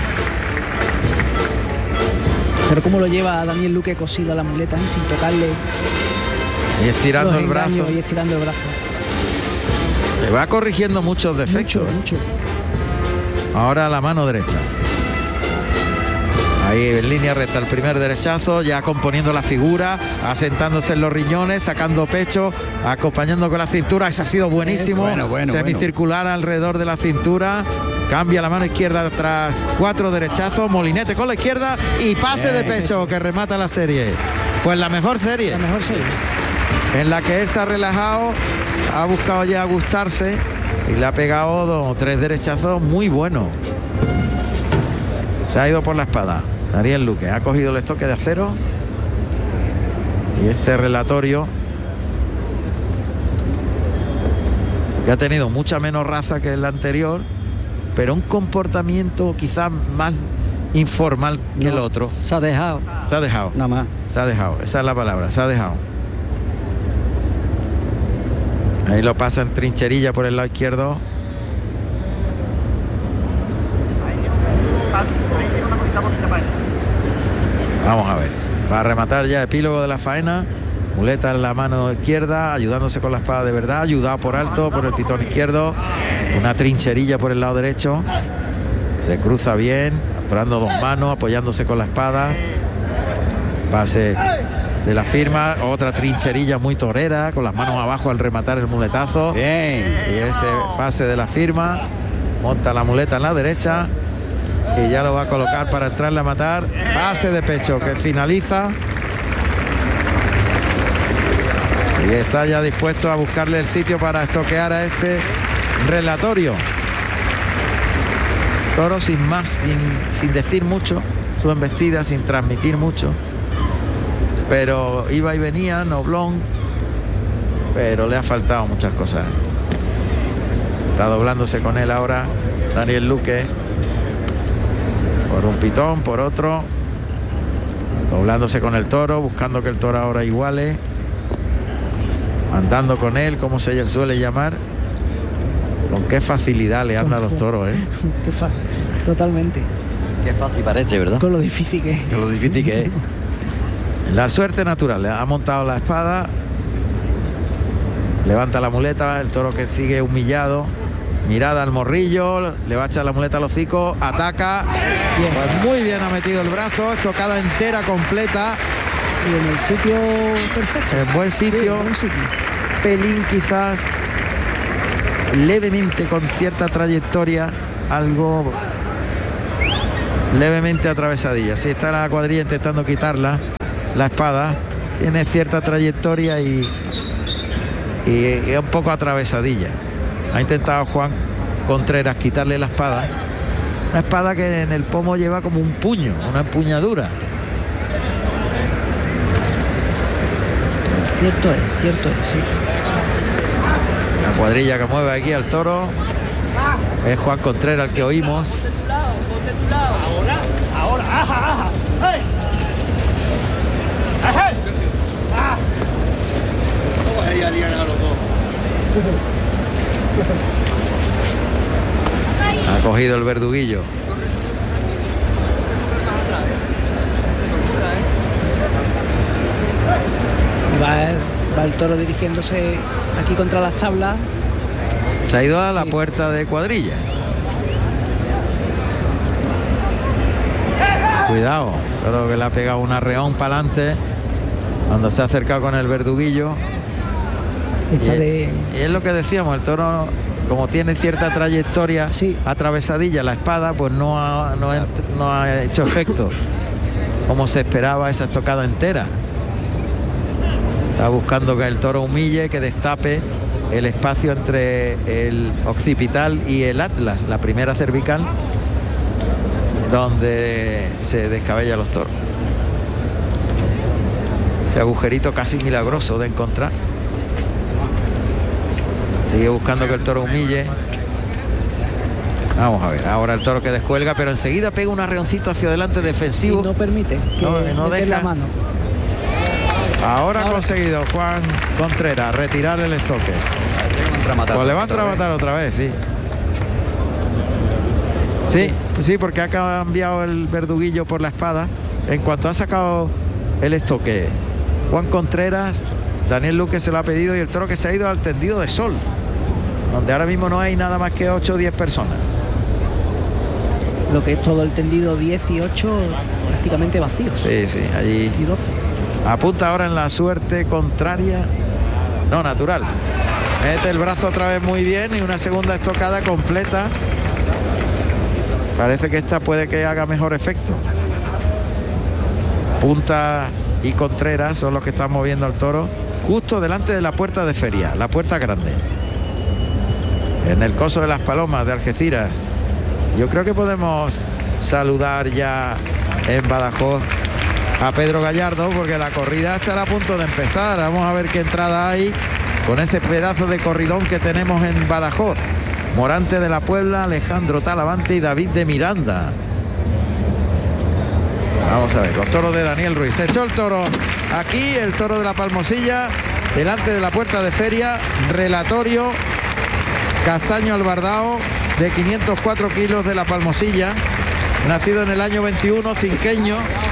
Pero cómo lo lleva Daniel Luque cosido a la muleta, ¿eh? Sin tocarle. Y estirando el brazo. Y estirando el brazo. Le va corrigiendo muchos defectos. Mucho, mucho. Ahora la mano derecha. Ahí en línea recta el primer derechazo, ya componiendo la figura, asentándose en los riñones, sacando pecho, acompañando con la cintura. Ese ha sido buenísimo. Bueno, bueno, semicircular bueno. Alrededor de la cintura. Cambia la mano izquierda tras cuatro derechazos. Molinete con la izquierda y pase de pecho que remata la serie. Pues la mejor serie. La mejor serie. En la que él se ha relajado, ha buscado ya gustarse y le ha pegado dos o tres derechazos muy buenos. Se ha ido por la espada. Daniel Luque ha cogido el estoque de acero y este relatorio, que ha tenido mucha menos raza que el anterior, pero un comportamiento quizás más informal que no, el otro. Se ha dejado. Se ha dejado. Nada más. Se ha dejado, esa es la palabra, se ha dejado. Ahí lo pasa en trincherilla por el lado izquierdo. Vamos a ver, para rematar ya epílogo de la faena. Muleta en la mano izquierda, ayudándose con la espada de verdad, ayudado por alto por el pitón izquierdo. Una trincherilla por el lado derecho. Se cruza bien, atorando dos manos, apoyándose con la espada. Pase de la firma, otra trincherilla muy torera, con las manos abajo al rematar el muletazo. Bien. Y ese pase de la firma, monta la muleta en la derecha. Y ya lo va a colocar para entrarle a matar. Pase de pecho que finaliza. Y está ya dispuesto a buscarle el sitio para estoquear a este relatorio. Toro sin más, sin, sin decir mucho. Su embestida, sin transmitir mucho. Pero iba y venía, noblón. Pero le ha faltado muchas cosas. Está doblándose con él ahora Daniel Luque. Por un pitón, por otro. Doblándose con el toro, buscando que el toro ahora iguale. Andando con él, como se suele llamar. Con qué facilidad le anda a los toros, ¿eh? Qué fácil, totalmente. Qué fácil parece, ¿verdad? Con lo difícil que es. Con lo difícil que es. La suerte natural, le ha montado la espada. Levanta la muleta, el toro que sigue humillado. Mirada al morrillo, le va a echar la muleta al hocico, ataca. Bien. Pues muy bien ha metido el brazo, estocada entera, completa. Y en el sitio perfecto. En buen sitio. Sí, en buen sitio. Pelín quizás levemente con cierta trayectoria, algo levemente atravesadilla. Si está la cuadrilla intentando quitarla, la espada tiene cierta trayectoria y, y, y un poco atravesadilla. Ha intentado Juan Contreras quitarle la espada, una espada que en el pomo lleva como un puño, una empuñadura. Cierto es, cierto es, sí. La cuadrilla que mueve aquí al toro es Juan Contreras, el que oímos. Ahora, ahora, aja, aja. ¡Hey! ¡Hey! ¡Ah! ¿Cómo se lian a los dos? Ha cogido el verduguillo. Y va, va el toro dirigiéndose aquí contra las tablas. Se ha ido a la Sí. puerta de cuadrillas. Cuidado, creo que le ha pegado un arreón para adelante cuando se ha acercado con el verduguillo. Esta Y, de... y es lo que decíamos, el toro, como tiene cierta trayectoria Sí. atravesadilla, la espada pues no ha, no, ha, no ha hecho efecto como se esperaba esa estocada entera. Está buscando que el toro humille, que destape el espacio entre el occipital y el atlas, la primera cervical, donde se descabellan los toros. Ese agujerito casi milagroso de encontrar. Sigue buscando que el toro humille. Vamos a ver, ahora el toro que descuelga, pero enseguida pega un arreoncito hacia adelante defensivo. Y no permite que No, no mete deja. la mano. Ahora ha Ahora conseguido Juan Contreras retirar el estoque. Pues le van a matar otra vez, sí. Sí, sí, porque ha cambiado el verduguillo por la espada. En cuanto ha sacado el estoque Juan Contreras, Daniel Luque se lo ha pedido y el toro que se ha ido al tendido de sol, donde ahora mismo no hay nada más que ocho o diez personas. Lo que es todo el tendido dieciocho prácticamente vacíos. Sí, sí, allí Y doce. apunta ahora en la suerte contraria, no, natural. Mete el brazo otra vez muy bien y una segunda estocada completa. Parece que esta puede que haga mejor efecto. Punta y Contreras son los que están moviendo al toro justo delante de la puerta de feria, la puerta grande, en el coso de las Palomas de Algeciras. Yo creo que podemos saludar ya en Badajoz a Pedro Gallardo, porque la corrida estará a punto de empezar. Vamos a ver qué entrada hay con ese pedazo de corridón que tenemos en Badajoz. Morante de la Puebla, Alejandro Talavante y David de Miranda. Vamos a ver, los toros de Daniel Ruiz. Se echó el toro aquí, el toro de la Palmosilla, delante de la puerta de feria. Relatorio Castaño Albardao, de quinientos cuatro kilos, de la Palmosilla, nacido en el año veintiuno, cinqueño.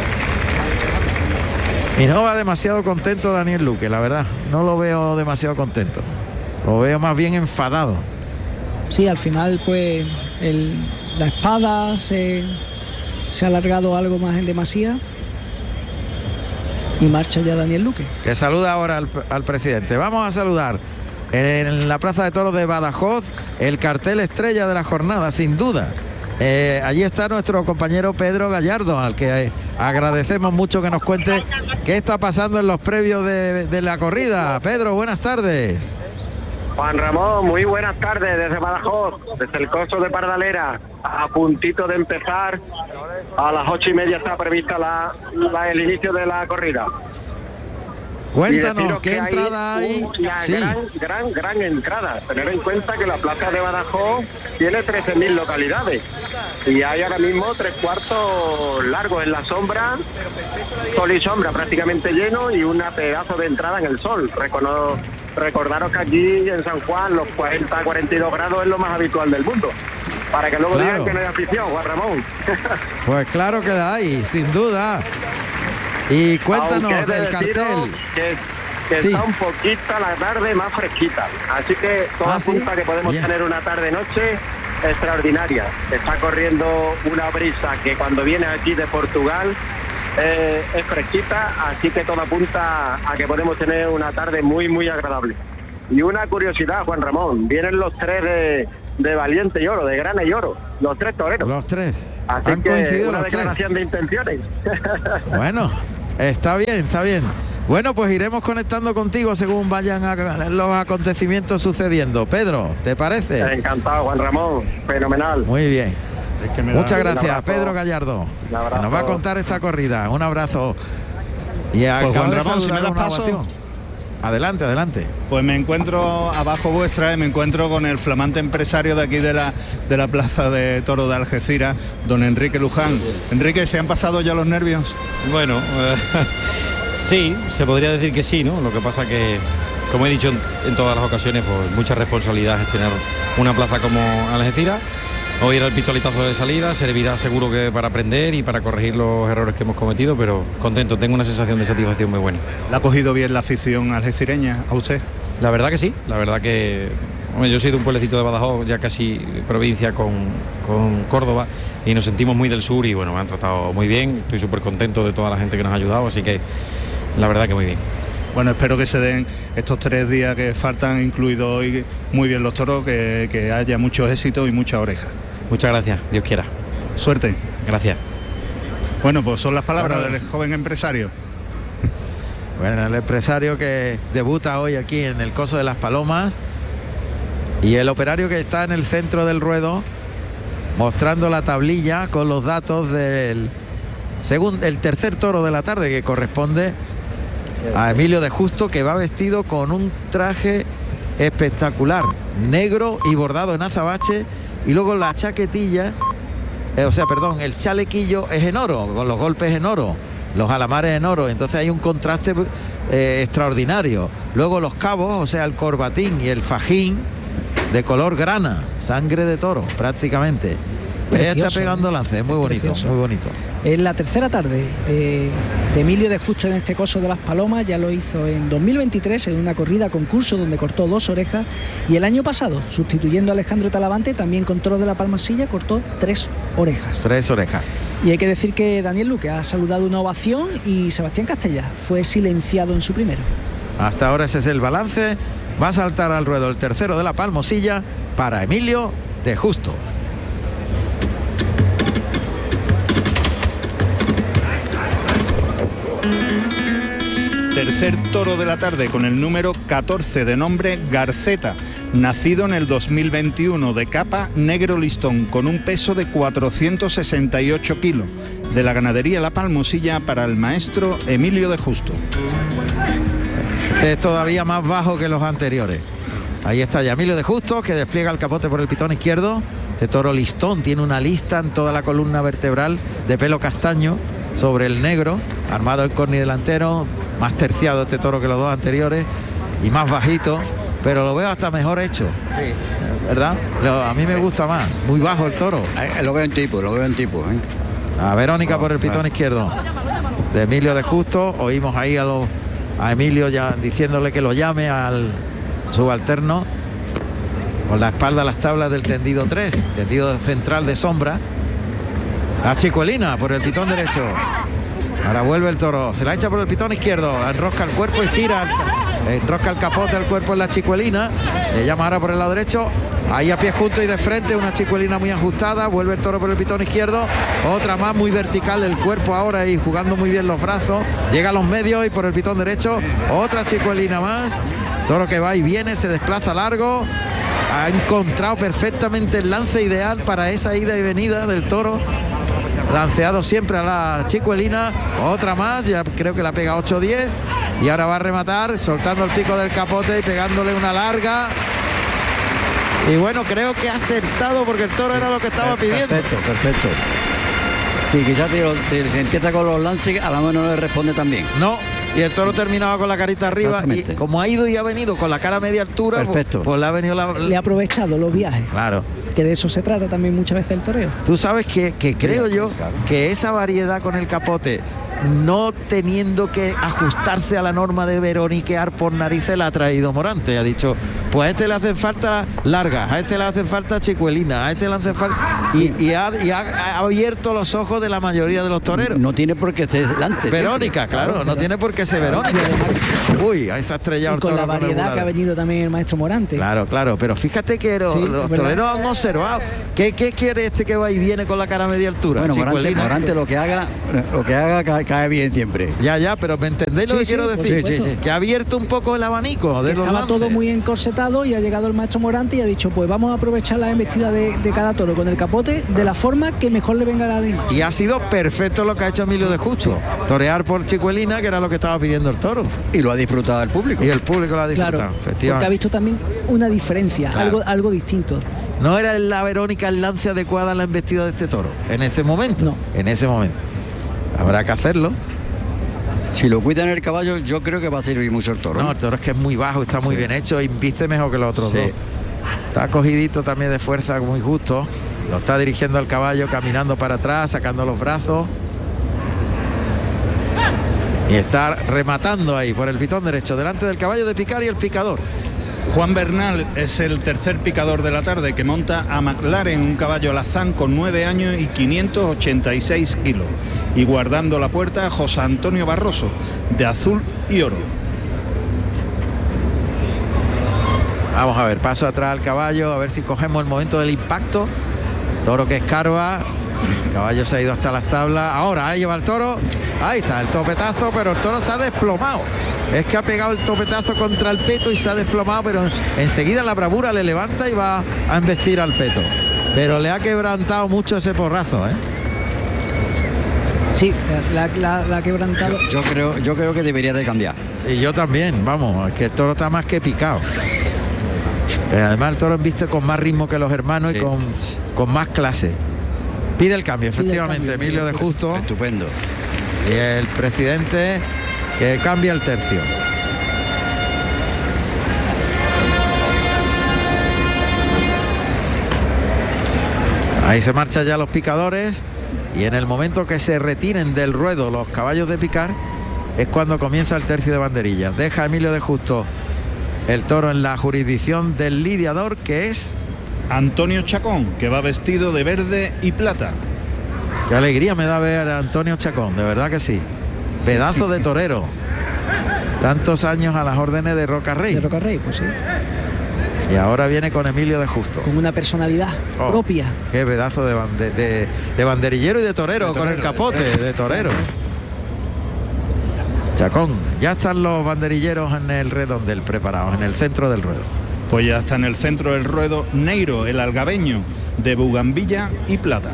Y no va demasiado contento Daniel Luque, la verdad. No lo veo demasiado contento. Lo veo más bien enfadado. Sí, al final pues el, la espada se, se ha alargado algo más en demasía. Y marcha ya Daniel Luque. Que saluda ahora al, al presidente. Vamos a saludar en la Plaza de Toros de Badajoz el cartel estrella de la jornada, sin duda. Eh, allí está nuestro compañero Pedro Gallardo, al que eh, agradecemos mucho que nos cuente qué está pasando en los previos de, de la corrida. Pedro, buenas tardes. Juan Ramón, muy buenas tardes desde Badajoz, desde el coso de Pardalera, a puntito de empezar. A las ocho y media está prevista la, la, el inicio de la corrida. Cuéntanos, ¿qué entrada hay? Una Sí. gran, gran, gran entrada. Tener en cuenta que la plaza de Badajoz tiene trece mil localidades y hay ahora mismo tres cuartos largos en la sombra, sol y sombra prácticamente lleno, y una pedazo de entrada en el sol. Recono Recordaros que aquí en San Juan los cuarenta a cuarenta y dos grados es lo más habitual del mundo, para que luego Claro. digan que no hay afición, Juan Ramón. Pues claro que la hay, sin duda. Y cuéntanos Aunque he de del deciros cartel. que, que Sí. está un poquito la tarde más fresquita, así que todo Ah, ¿sí? apunta que podemos Bien. tener una tarde-noche extraordinaria. Está corriendo una brisa que cuando vienes aquí de Portugal eh, es fresquita, así que todo apunta a que podemos tener una tarde muy muy agradable. Y una curiosidad, Juan Ramón, vienen los tres de, de Valiente y Oro, de Grana y Oro, los tres toreros. Los tres. Así Han que coincidido una los declaración tres. de intenciones. Bueno, está bien, está bien. Bueno, pues iremos conectando contigo según vayan a, los acontecimientos sucediendo. Pedro, ¿te parece? Encantado, Juan Ramón, fenomenal. Muy bien. Es que me Muchas da- gracias, abrazo. Pedro Gallardo, Un que abrazo. nos va a contar esta corrida. Un abrazo. Y acabo Juan de Ramón, si saludar me das una paso. ovación. Adelante, adelante. Pues me encuentro abajo vuestra y me encuentro con el flamante empresario de aquí de la de la plaza de Toro de Algeciras, don Enrique Luján. Enrique, ¿se han pasado ya los nervios? Bueno, eh, sí, se podría decir que sí, ¿no? Lo que pasa que, como he dicho en, en todas las ocasiones, pues mucha responsabilidad gestionar una plaza como Algeciras. Hoy era el pistoletazo de salida, servirá seguro que para aprender y para corregir los errores que hemos cometido, pero contento, tengo una sensación de satisfacción muy buena. ¿La ha cogido bien la afición algecireña a usted? La verdad que sí, la verdad que... Hombre, yo soy de un pueblecito de Badajoz, ya casi provincia con, con Córdoba, y nos sentimos muy del sur y bueno, me han tratado muy bien, estoy súper contento de toda la gente que nos ha ayudado, así que la verdad que muy bien. Bueno, espero que se den estos tres días que faltan, incluido hoy, muy bien los toros, que, que haya mucho éxito y mucha oreja. Muchas gracias, Dios quiera. Suerte. Gracias. Bueno, pues son las palabras Bueno. del joven empresario. Bueno, el empresario que debuta hoy aquí en el Coso de las Palomas y el operario que está en el centro del ruedo mostrando la tablilla con los datos del segundo, el tercer toro de la tarde, que corresponde a Emilio de Justo, que va vestido con un traje espectacular, negro y bordado en azabache, y luego la chaquetilla, eh, o sea, perdón, el chalequillo es en oro, con los golpes en oro, los alamares en oro, entonces hay un contraste eh, extraordinario. Luego los cabos, o sea, el corbatín y el fajín de color grana, sangre de toro prácticamente. Ella está Precioso, pegando ¿eh? lance, es muy bonito, Precioso. muy bonito. Es la tercera tarde de, de Emilio de Justo en este Coso de las Palomas. Ya lo hizo en dos mil veintitrés en una corrida concurso donde cortó dos orejas, y el año pasado, sustituyendo a Alejandro Talavante, también con toros de la Palmasilla, cortó tres orejas. Tres orejas. Y hay que decir que Daniel Luque ha saludado una ovación y Sebastián Castella fue silenciado en su primero. Hasta ahora ese es el balance. Va a saltar al ruedo el tercero de la Palmosilla para Emilio de Justo. Tercer toro de la tarde con el número catorce, de nombre Garceta, nacido en el dos mil veintiuno, de capa negro listón, con un peso de cuatrocientos sesenta y ocho kilos, de la ganadería La Palmosilla, para el maestro Emilio de Justo. Este es todavía más bajo que los anteriores. Ahí está ya Emilio de Justo, que despliega el capote por el pitón izquierdo. Este toro listón tiene una lista en toda la columna vertebral de pelo castaño sobre el negro, armado el corni delantero, más terciado este toro que los dos anteriores y más bajito, pero lo veo hasta mejor hecho. Sí. ¿Verdad? Lo- a mí me gusta más. Muy bajo el toro. Eh, Lo veo en tipo, lo veo en tipo, ¿eh? A Verónica por el pitón Claro. izquierdo de Emilio de Justo. Oímos ahí a, los, a Emilio ya diciéndole que lo llame al subalterno, con la espalda a las tablas del tendido tres, tendido central de sombra. La chicuelina por el pitón derecho. Ahora vuelve el toro, se la echa por el pitón izquierdo, enrosca el cuerpo y gira, enrosca el capote al cuerpo en la chicuelina, le llama ahora por el lado derecho, ahí a pie junto y de frente, una chicuelina muy ajustada, vuelve el toro por el pitón izquierdo, otra más muy vertical el cuerpo ahora y jugando muy bien los brazos, llega a los medios y por el pitón derecho, otra chicuelina más, toro que va y viene, se desplaza largo, ha encontrado perfectamente el lance ideal para esa ida y venida del toro, lanceado siempre a la chicuelina, otra más, ya creo que la pega ocho diez, y ahora va a rematar soltando el pico del capote y pegándole una larga, y bueno, creo que ha acertado porque el toro era lo que estaba pidiendo. Perfecto, perfecto. Sí, quizás si, lo- si se empieza con los lances, a la mano no le responde también. No, y el toro terminaba con la carita arriba y Exactamente. como ha ido y ha venido con la cara a media altura, pues- Perfecto. pues le ha venido la... Le ha aprovechado los viajes, Claro. que de eso se trata también muchas veces el toreo. Tú sabes que, que creo yo claro. que esa variedad con el capote no teniendo que ajustarse a la norma de veroniquear por narices, la ha traído Morante. Ha dicho, pues a este le hacen falta largas, a este le hacen falta chicuelinas, a este le hacen falta... Y, y, ha, y ha, ha abierto los ojos de la mayoría de los toreros. No tiene por qué ser delante. Verónica, claro, claro, no tiene por qué ser Verónica. Uy, ahí se ha estrellado y con el la variedad que ha venido también el maestro Morante. Claro, claro, pero fíjate que los, sí, los toreros han observado. ¿Qué, ¿Qué quiere este que va y viene con la cara a media altura? Bueno, Morante, Morante lo que haga, lo que haga cae, cae bien siempre. Ya, ya, pero ¿me entendéis lo sí, que sí, quiero decir? Sí, sí, sí. Que ha abierto un poco el abanico de los Estaba lances. todo muy encorsetado y ha llegado el maestro Morante y ha dicho, pues vamos a aprovechar la embestida de, de cada toro con el capote de la forma que mejor le venga a la línea. Y ha sido perfecto lo que ha hecho Emilio de Justo. Torear por chicuelina, que era lo que estaba pidiendo el toro. Y lo ha disfrutado el público. Y el público lo ha disfrutado, claro, efectivamente. Porque ha visto también una diferencia, claro. algo, algo distinto. No era la Verónica el lance adecuada a la embestida de este toro, en ese momento. No. En ese momento. Habrá que hacerlo. Si lo cuidan el caballo, yo creo que va a servir mucho el toro. No, el toro es que es muy bajo, está muy sí. bien hecho y viste mejor que los otros sí. dos. Está cogidito también de fuerza, muy justo. Lo está dirigiendo al caballo, caminando para atrás, sacando los brazos. Y está rematando ahí por el pitón derecho, delante del caballo de picar y el picador. Juan Bernal es el tercer picador de la tarde, que monta a McLaren, un caballo alazán con nueve años y quinientos ochenta y seis kilos. Y guardando la puerta, José Antonio Barroso, de azul y oro. Vamos a ver, paso atrás al caballo, a ver si cogemos el momento del impacto. Toro que escarba, el caballo se ha ido hasta las tablas. Ahora, ahí lleva el toro, ahí está el topetazo, pero el toro se ha desplomado. Es que ha pegado el topetazo contra el peto y se ha desplomado, pero enseguida la bravura le levanta y va a embestir al peto. Pero le ha quebrantado mucho ese porrazo, ¿eh? Sí, la, la, la ha quebrantado. Yo, yo, creo, yo creo que debería de cambiar. Y yo también, vamos, es que el toro está más que picado. Además el toro embiste con más ritmo que los hermanos sí. y con, con más clase. Pide el cambio, Pide efectivamente, el cambio, Emilio de Justo. Estupendo. Y el presidente que cambia el tercio. Ahí se marchan ya los picadores y en el momento que se retiren del ruedo los caballos de picar es cuando comienza el tercio de banderillas. Deja a Emilio de Justo el toro en la jurisdicción del lidiador, que es Antonio Chacón, que va vestido de verde y plata. Qué alegría me da ver a Antonio Chacón, de verdad que sí. Pedazo de torero. Tantos años a las órdenes de Roca Rey. De Roca Rey, pues sí. Y ahora viene con Emilio de Justo. Con una personalidad oh, propia. Qué pedazo de, bande, de, de banderillero y de torero, de torero, con el capote de, de torero. Chacón, ya están los banderilleros en el redondel preparados, en el centro del ruedo. Pues ya está en el centro del ruedo Neiro, el algabeño, de bugambilla y plata.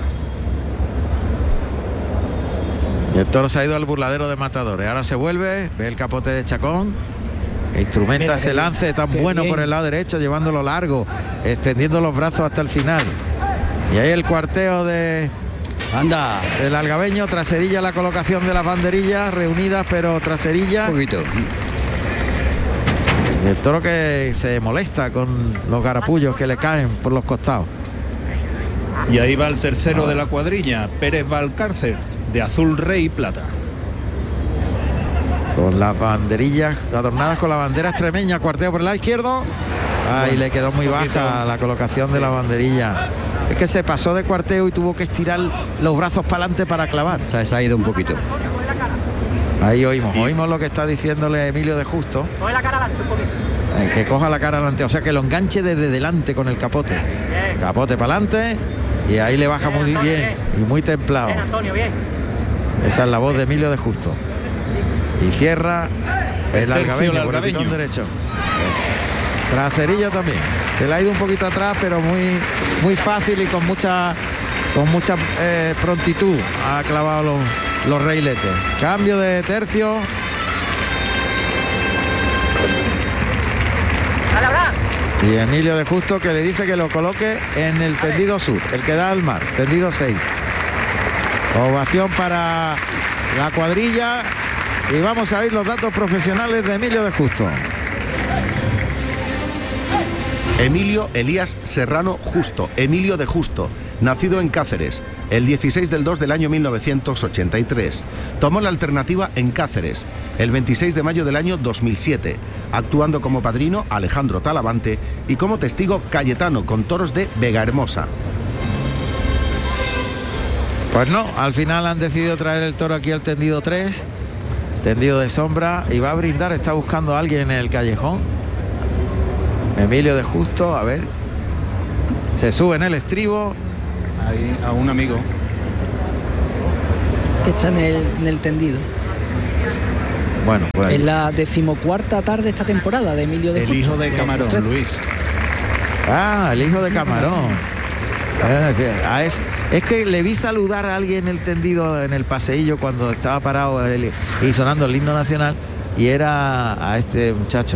Y el toro se ha ido al burladero de matadores. Ahora se vuelve, ve el capote de Chacón, instrumenta Mira, ese lance tan bueno bien. Por el lado derecho, llevándolo largo, extendiendo los brazos hasta el final. Y ahí el cuarteo de Anda. del algabeño, traserilla la colocación de las banderillas reunidas, pero traserilla. Un poquito. Y el toro que se molesta con los garapullos que le caen por los costados. Y ahí va el tercero de la cuadrilla, Pérez Valcárcel, de azul rey y plata. Con las banderillas adornadas con la bandera extremeña, cuarteo por el lado izquierdo. Ahí bueno, le quedó muy baja la colocación sí. de la banderilla. Es que se pasó de cuarteo y tuvo que estirar los brazos para adelante para clavar. O sea, se ha ido un poquito. Ahí oímos, oímos lo que está diciéndole Emilio de Justo. Coge la cara adelante un poquito. Eh, que coja la cara adelante, o sea que lo enganche desde delante con el capote. Bien. Capote para adelante y ahí le baja bien, muy Antonio, bien, bien y muy templado. Bien, Antonio, bien. Esa es la voz de Emilio de Justo. Y cierra el, el algabeño por el pitón derecho. Traserilla también. Se le ha ido un poquito atrás, pero muy muy fácil y con mucha con mucha eh, prontitud ha clavado los, los reiletes. Cambio de tercio. Y Emilio de Justo que le dice que lo coloque en el tendido sur, el que da al mar, tendido seis. Ovación para la cuadrilla y vamos a ver los datos profesionales de Emilio de Justo. Emilio Elías Serrano Justo, Emilio de Justo, nacido en Cáceres, el dieciséis del dos del año mil novecientos ochenta y tres. Tomó la alternativa en Cáceres, el veintiséis de mayo del año dos mil siete, actuando como padrino Alejandro Talavante y como testigo Cayetano con toros de Vegahermosa. Pues no, al final han decidido traer el toro aquí al tendido tres, tendido de sombra, y va a brindar, está buscando a alguien en el callejón. Emilio de Justo, a ver, se sube en el estribo. Ahí a un amigo. Que está en el, en el tendido. Bueno, pues es la decimocuarta tarde esta temporada de Emilio de El Justo. hijo de Camarón, Tres- Luis. Ah, el hijo de Camarón. Ah, que- ah, es, es que le vi saludar a alguien en el tendido en el paseillo cuando estaba parado el- y sonando el himno nacional, y era a este muchacho.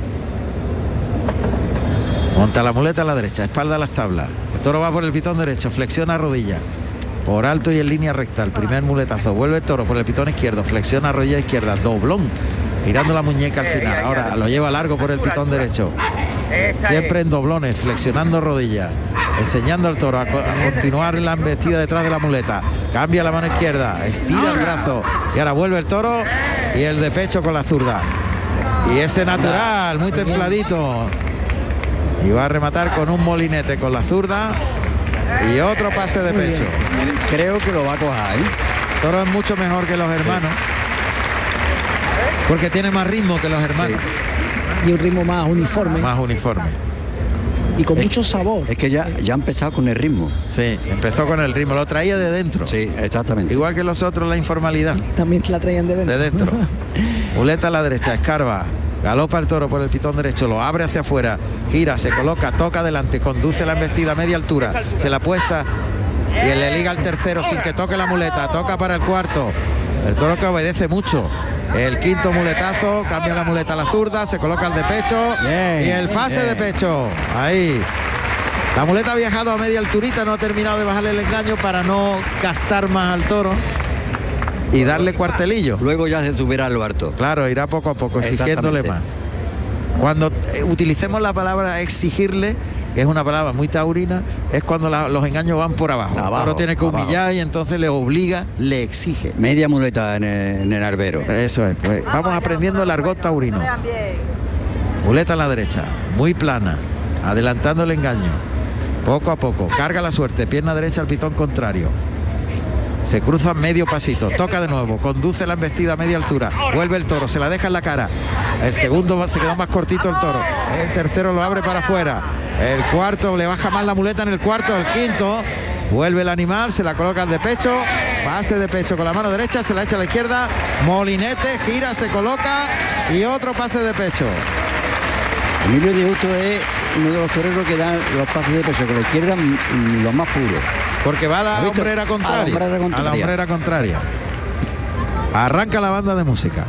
Monta la muleta a la derecha, espalda a las tablas. El toro va por el pitón derecho, flexiona rodilla. Por alto y en línea recta, el primer muletazo. Vuelve el toro por el pitón izquierdo, flexiona rodilla izquierda, doblón. Girando la muñeca al final. Ahora lo lleva largo por el pitón derecho. Siempre en doblones, flexionando rodillas. Enseñando al toro a, co- a continuar en la embestida detrás de la muleta. Cambia la mano izquierda, estira el brazo. Y ahora vuelve el toro y el de pecho con la zurda. Y ese natural, muy templadito. Y va a rematar con un molinete con la zurda. Y otro pase de pecho. Creo que lo va a cojar, ¿eh? Toro es mucho mejor que los hermanos. Porque tiene más ritmo que los hermanos. Y un ritmo más uniforme. Más uniforme. Y con mucho sabor. Es que ya, ya ha empezado con el ritmo. Sí, empezó con el ritmo, lo traía de dentro. Sí, exactamente. Igual que los otros, la informalidad. También la traían de dentro. De dentro. Muleta a la derecha, escarba. Galopa el toro por el pitón derecho, lo abre hacia afuera, gira, se coloca, toca adelante, conduce la embestida a media altura, se la apuesta y le liga al tercero sin que toque la muleta, toca para el cuarto. El toro que obedece mucho. El quinto muletazo, cambia la muleta a la zurda, se coloca el de pecho y el pase de pecho. Ahí. La muleta ha viajado a media alturita, no ha terminado de bajarle el engaño para no gastar más al toro y darle cuartelillo. Luego ya se subirá lo harto. Claro, irá poco a poco, exigiéndole más. Cuando eh, utilicemos la palabra exigirle, que es una palabra muy taurina, es cuando la- los engaños van por abajo. Abajo, El toro tiene que humillar abajo. y entonces le obliga, le exige. Media muleta en el, en el arbero. Eso es, pues vamos aprendiendo el argot taurino. Muleta a la derecha, muy plana, adelantando el engaño. Poco a poco, carga la suerte, pierna derecha al pitón contrario. Se cruza medio pasito, toca de nuevo, conduce la embestida a media altura, vuelve el toro, se la deja en la cara. El segundo va- se queda más cortito el toro. El tercero lo abre para afuera. El cuarto le baja más la muleta en el cuarto. El quinto vuelve el animal, se la coloca al de pecho, pase de pecho con la mano derecha, se la echa a la izquierda, molinete, gira, se coloca y otro pase de pecho. Emilio de Justo es uno de los toreros que dan los pases de pecho con la izquierda mm, los más puros. Porque va a la ¿Has visto? hombrera contraria. A la hombrera A la contraria. hombrera contraria. Arranca la banda de música.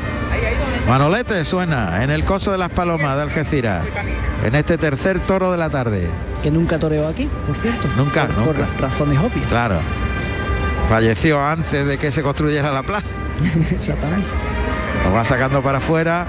Manolete suena en el Coso de las Palomas de Algeciras, en este tercer toro de la tarde. Que nunca toreó aquí, por cierto. Nunca, por, nunca. Por razones obvias. Claro. Falleció antes de que se construyera la plaza. Exactamente. Lo va sacando para afuera.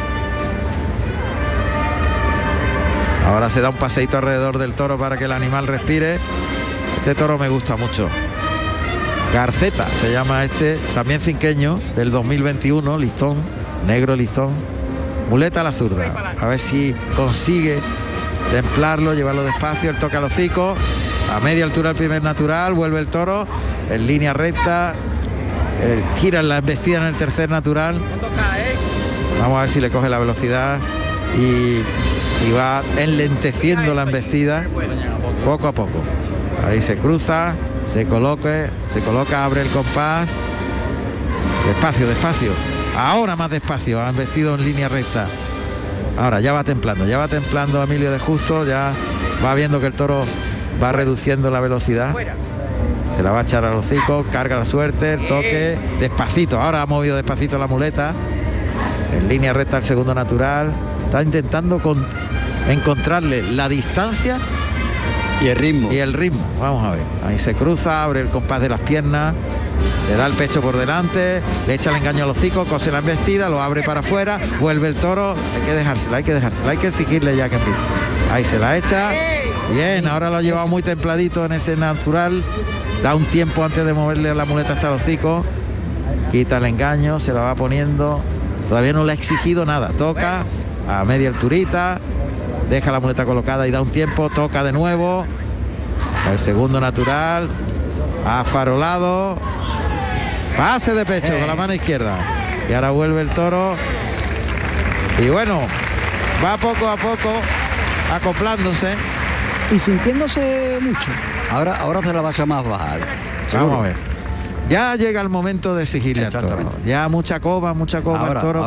Ahora se da un paseíto alrededor del toro para que el animal respire. Este toro me gusta mucho. Garceta se llama este, también cinqueño, del dos mil veintiuno, listón, negro listón. Muleta a la zurda. A ver si consigue templarlo, llevarlo despacio, el toque al hocico. A media altura el primer natural, vuelve el toro en línea recta. Eh, gira la embestida en el tercer natural. Vamos a ver si le coge la velocidad y, y va enlenteciendo la embestida poco a poco. Ahí se cruza, se coloque, se coloca, abre el compás. Despacio, despacio. Ahora más despacio, ha embestido en línea recta. Ahora ya va templando, ya va templando Emilio de Justo, ya va viendo que el toro va reduciendo la velocidad. Se la va a echar al hocico, carga la suerte, el toque, despacito. Ahora ha movido despacito la muleta. En línea recta el segundo natural. Está intentando con, encontrarle la distancia y el ritmo. Y el ritmo. Vamos a ver. Ahí se cruza, abre el compás de las piernas, le da el pecho por delante, le echa el engaño al hocico, cose la embestida, lo abre para afuera, vuelve el toro. Hay que dejársela, hay que dejársela, hay que exigirle ya que empiece. Ahí se la echa Bien, ahora lo ha llevado muy templadito en ese natural. Da un tiempo antes de moverle la muleta hasta el hocico. Quita el engaño, se la va poniendo. Todavía no le ha exigido nada. Toca a media alturita. Deja la muleta colocada y da un tiempo. Toca de nuevo. El segundo natural. Ha farolado. Pase de pecho con la mano izquierda. Y ahora vuelve el toro. Y bueno, va poco a poco acoplándose. Y sintiéndose mucho. Ahora, ahora se la vas a más bajar. Vamos a ver. Ya llega el momento de exigirle al toro. Ya mucha coba, mucha coba ahora, al toro.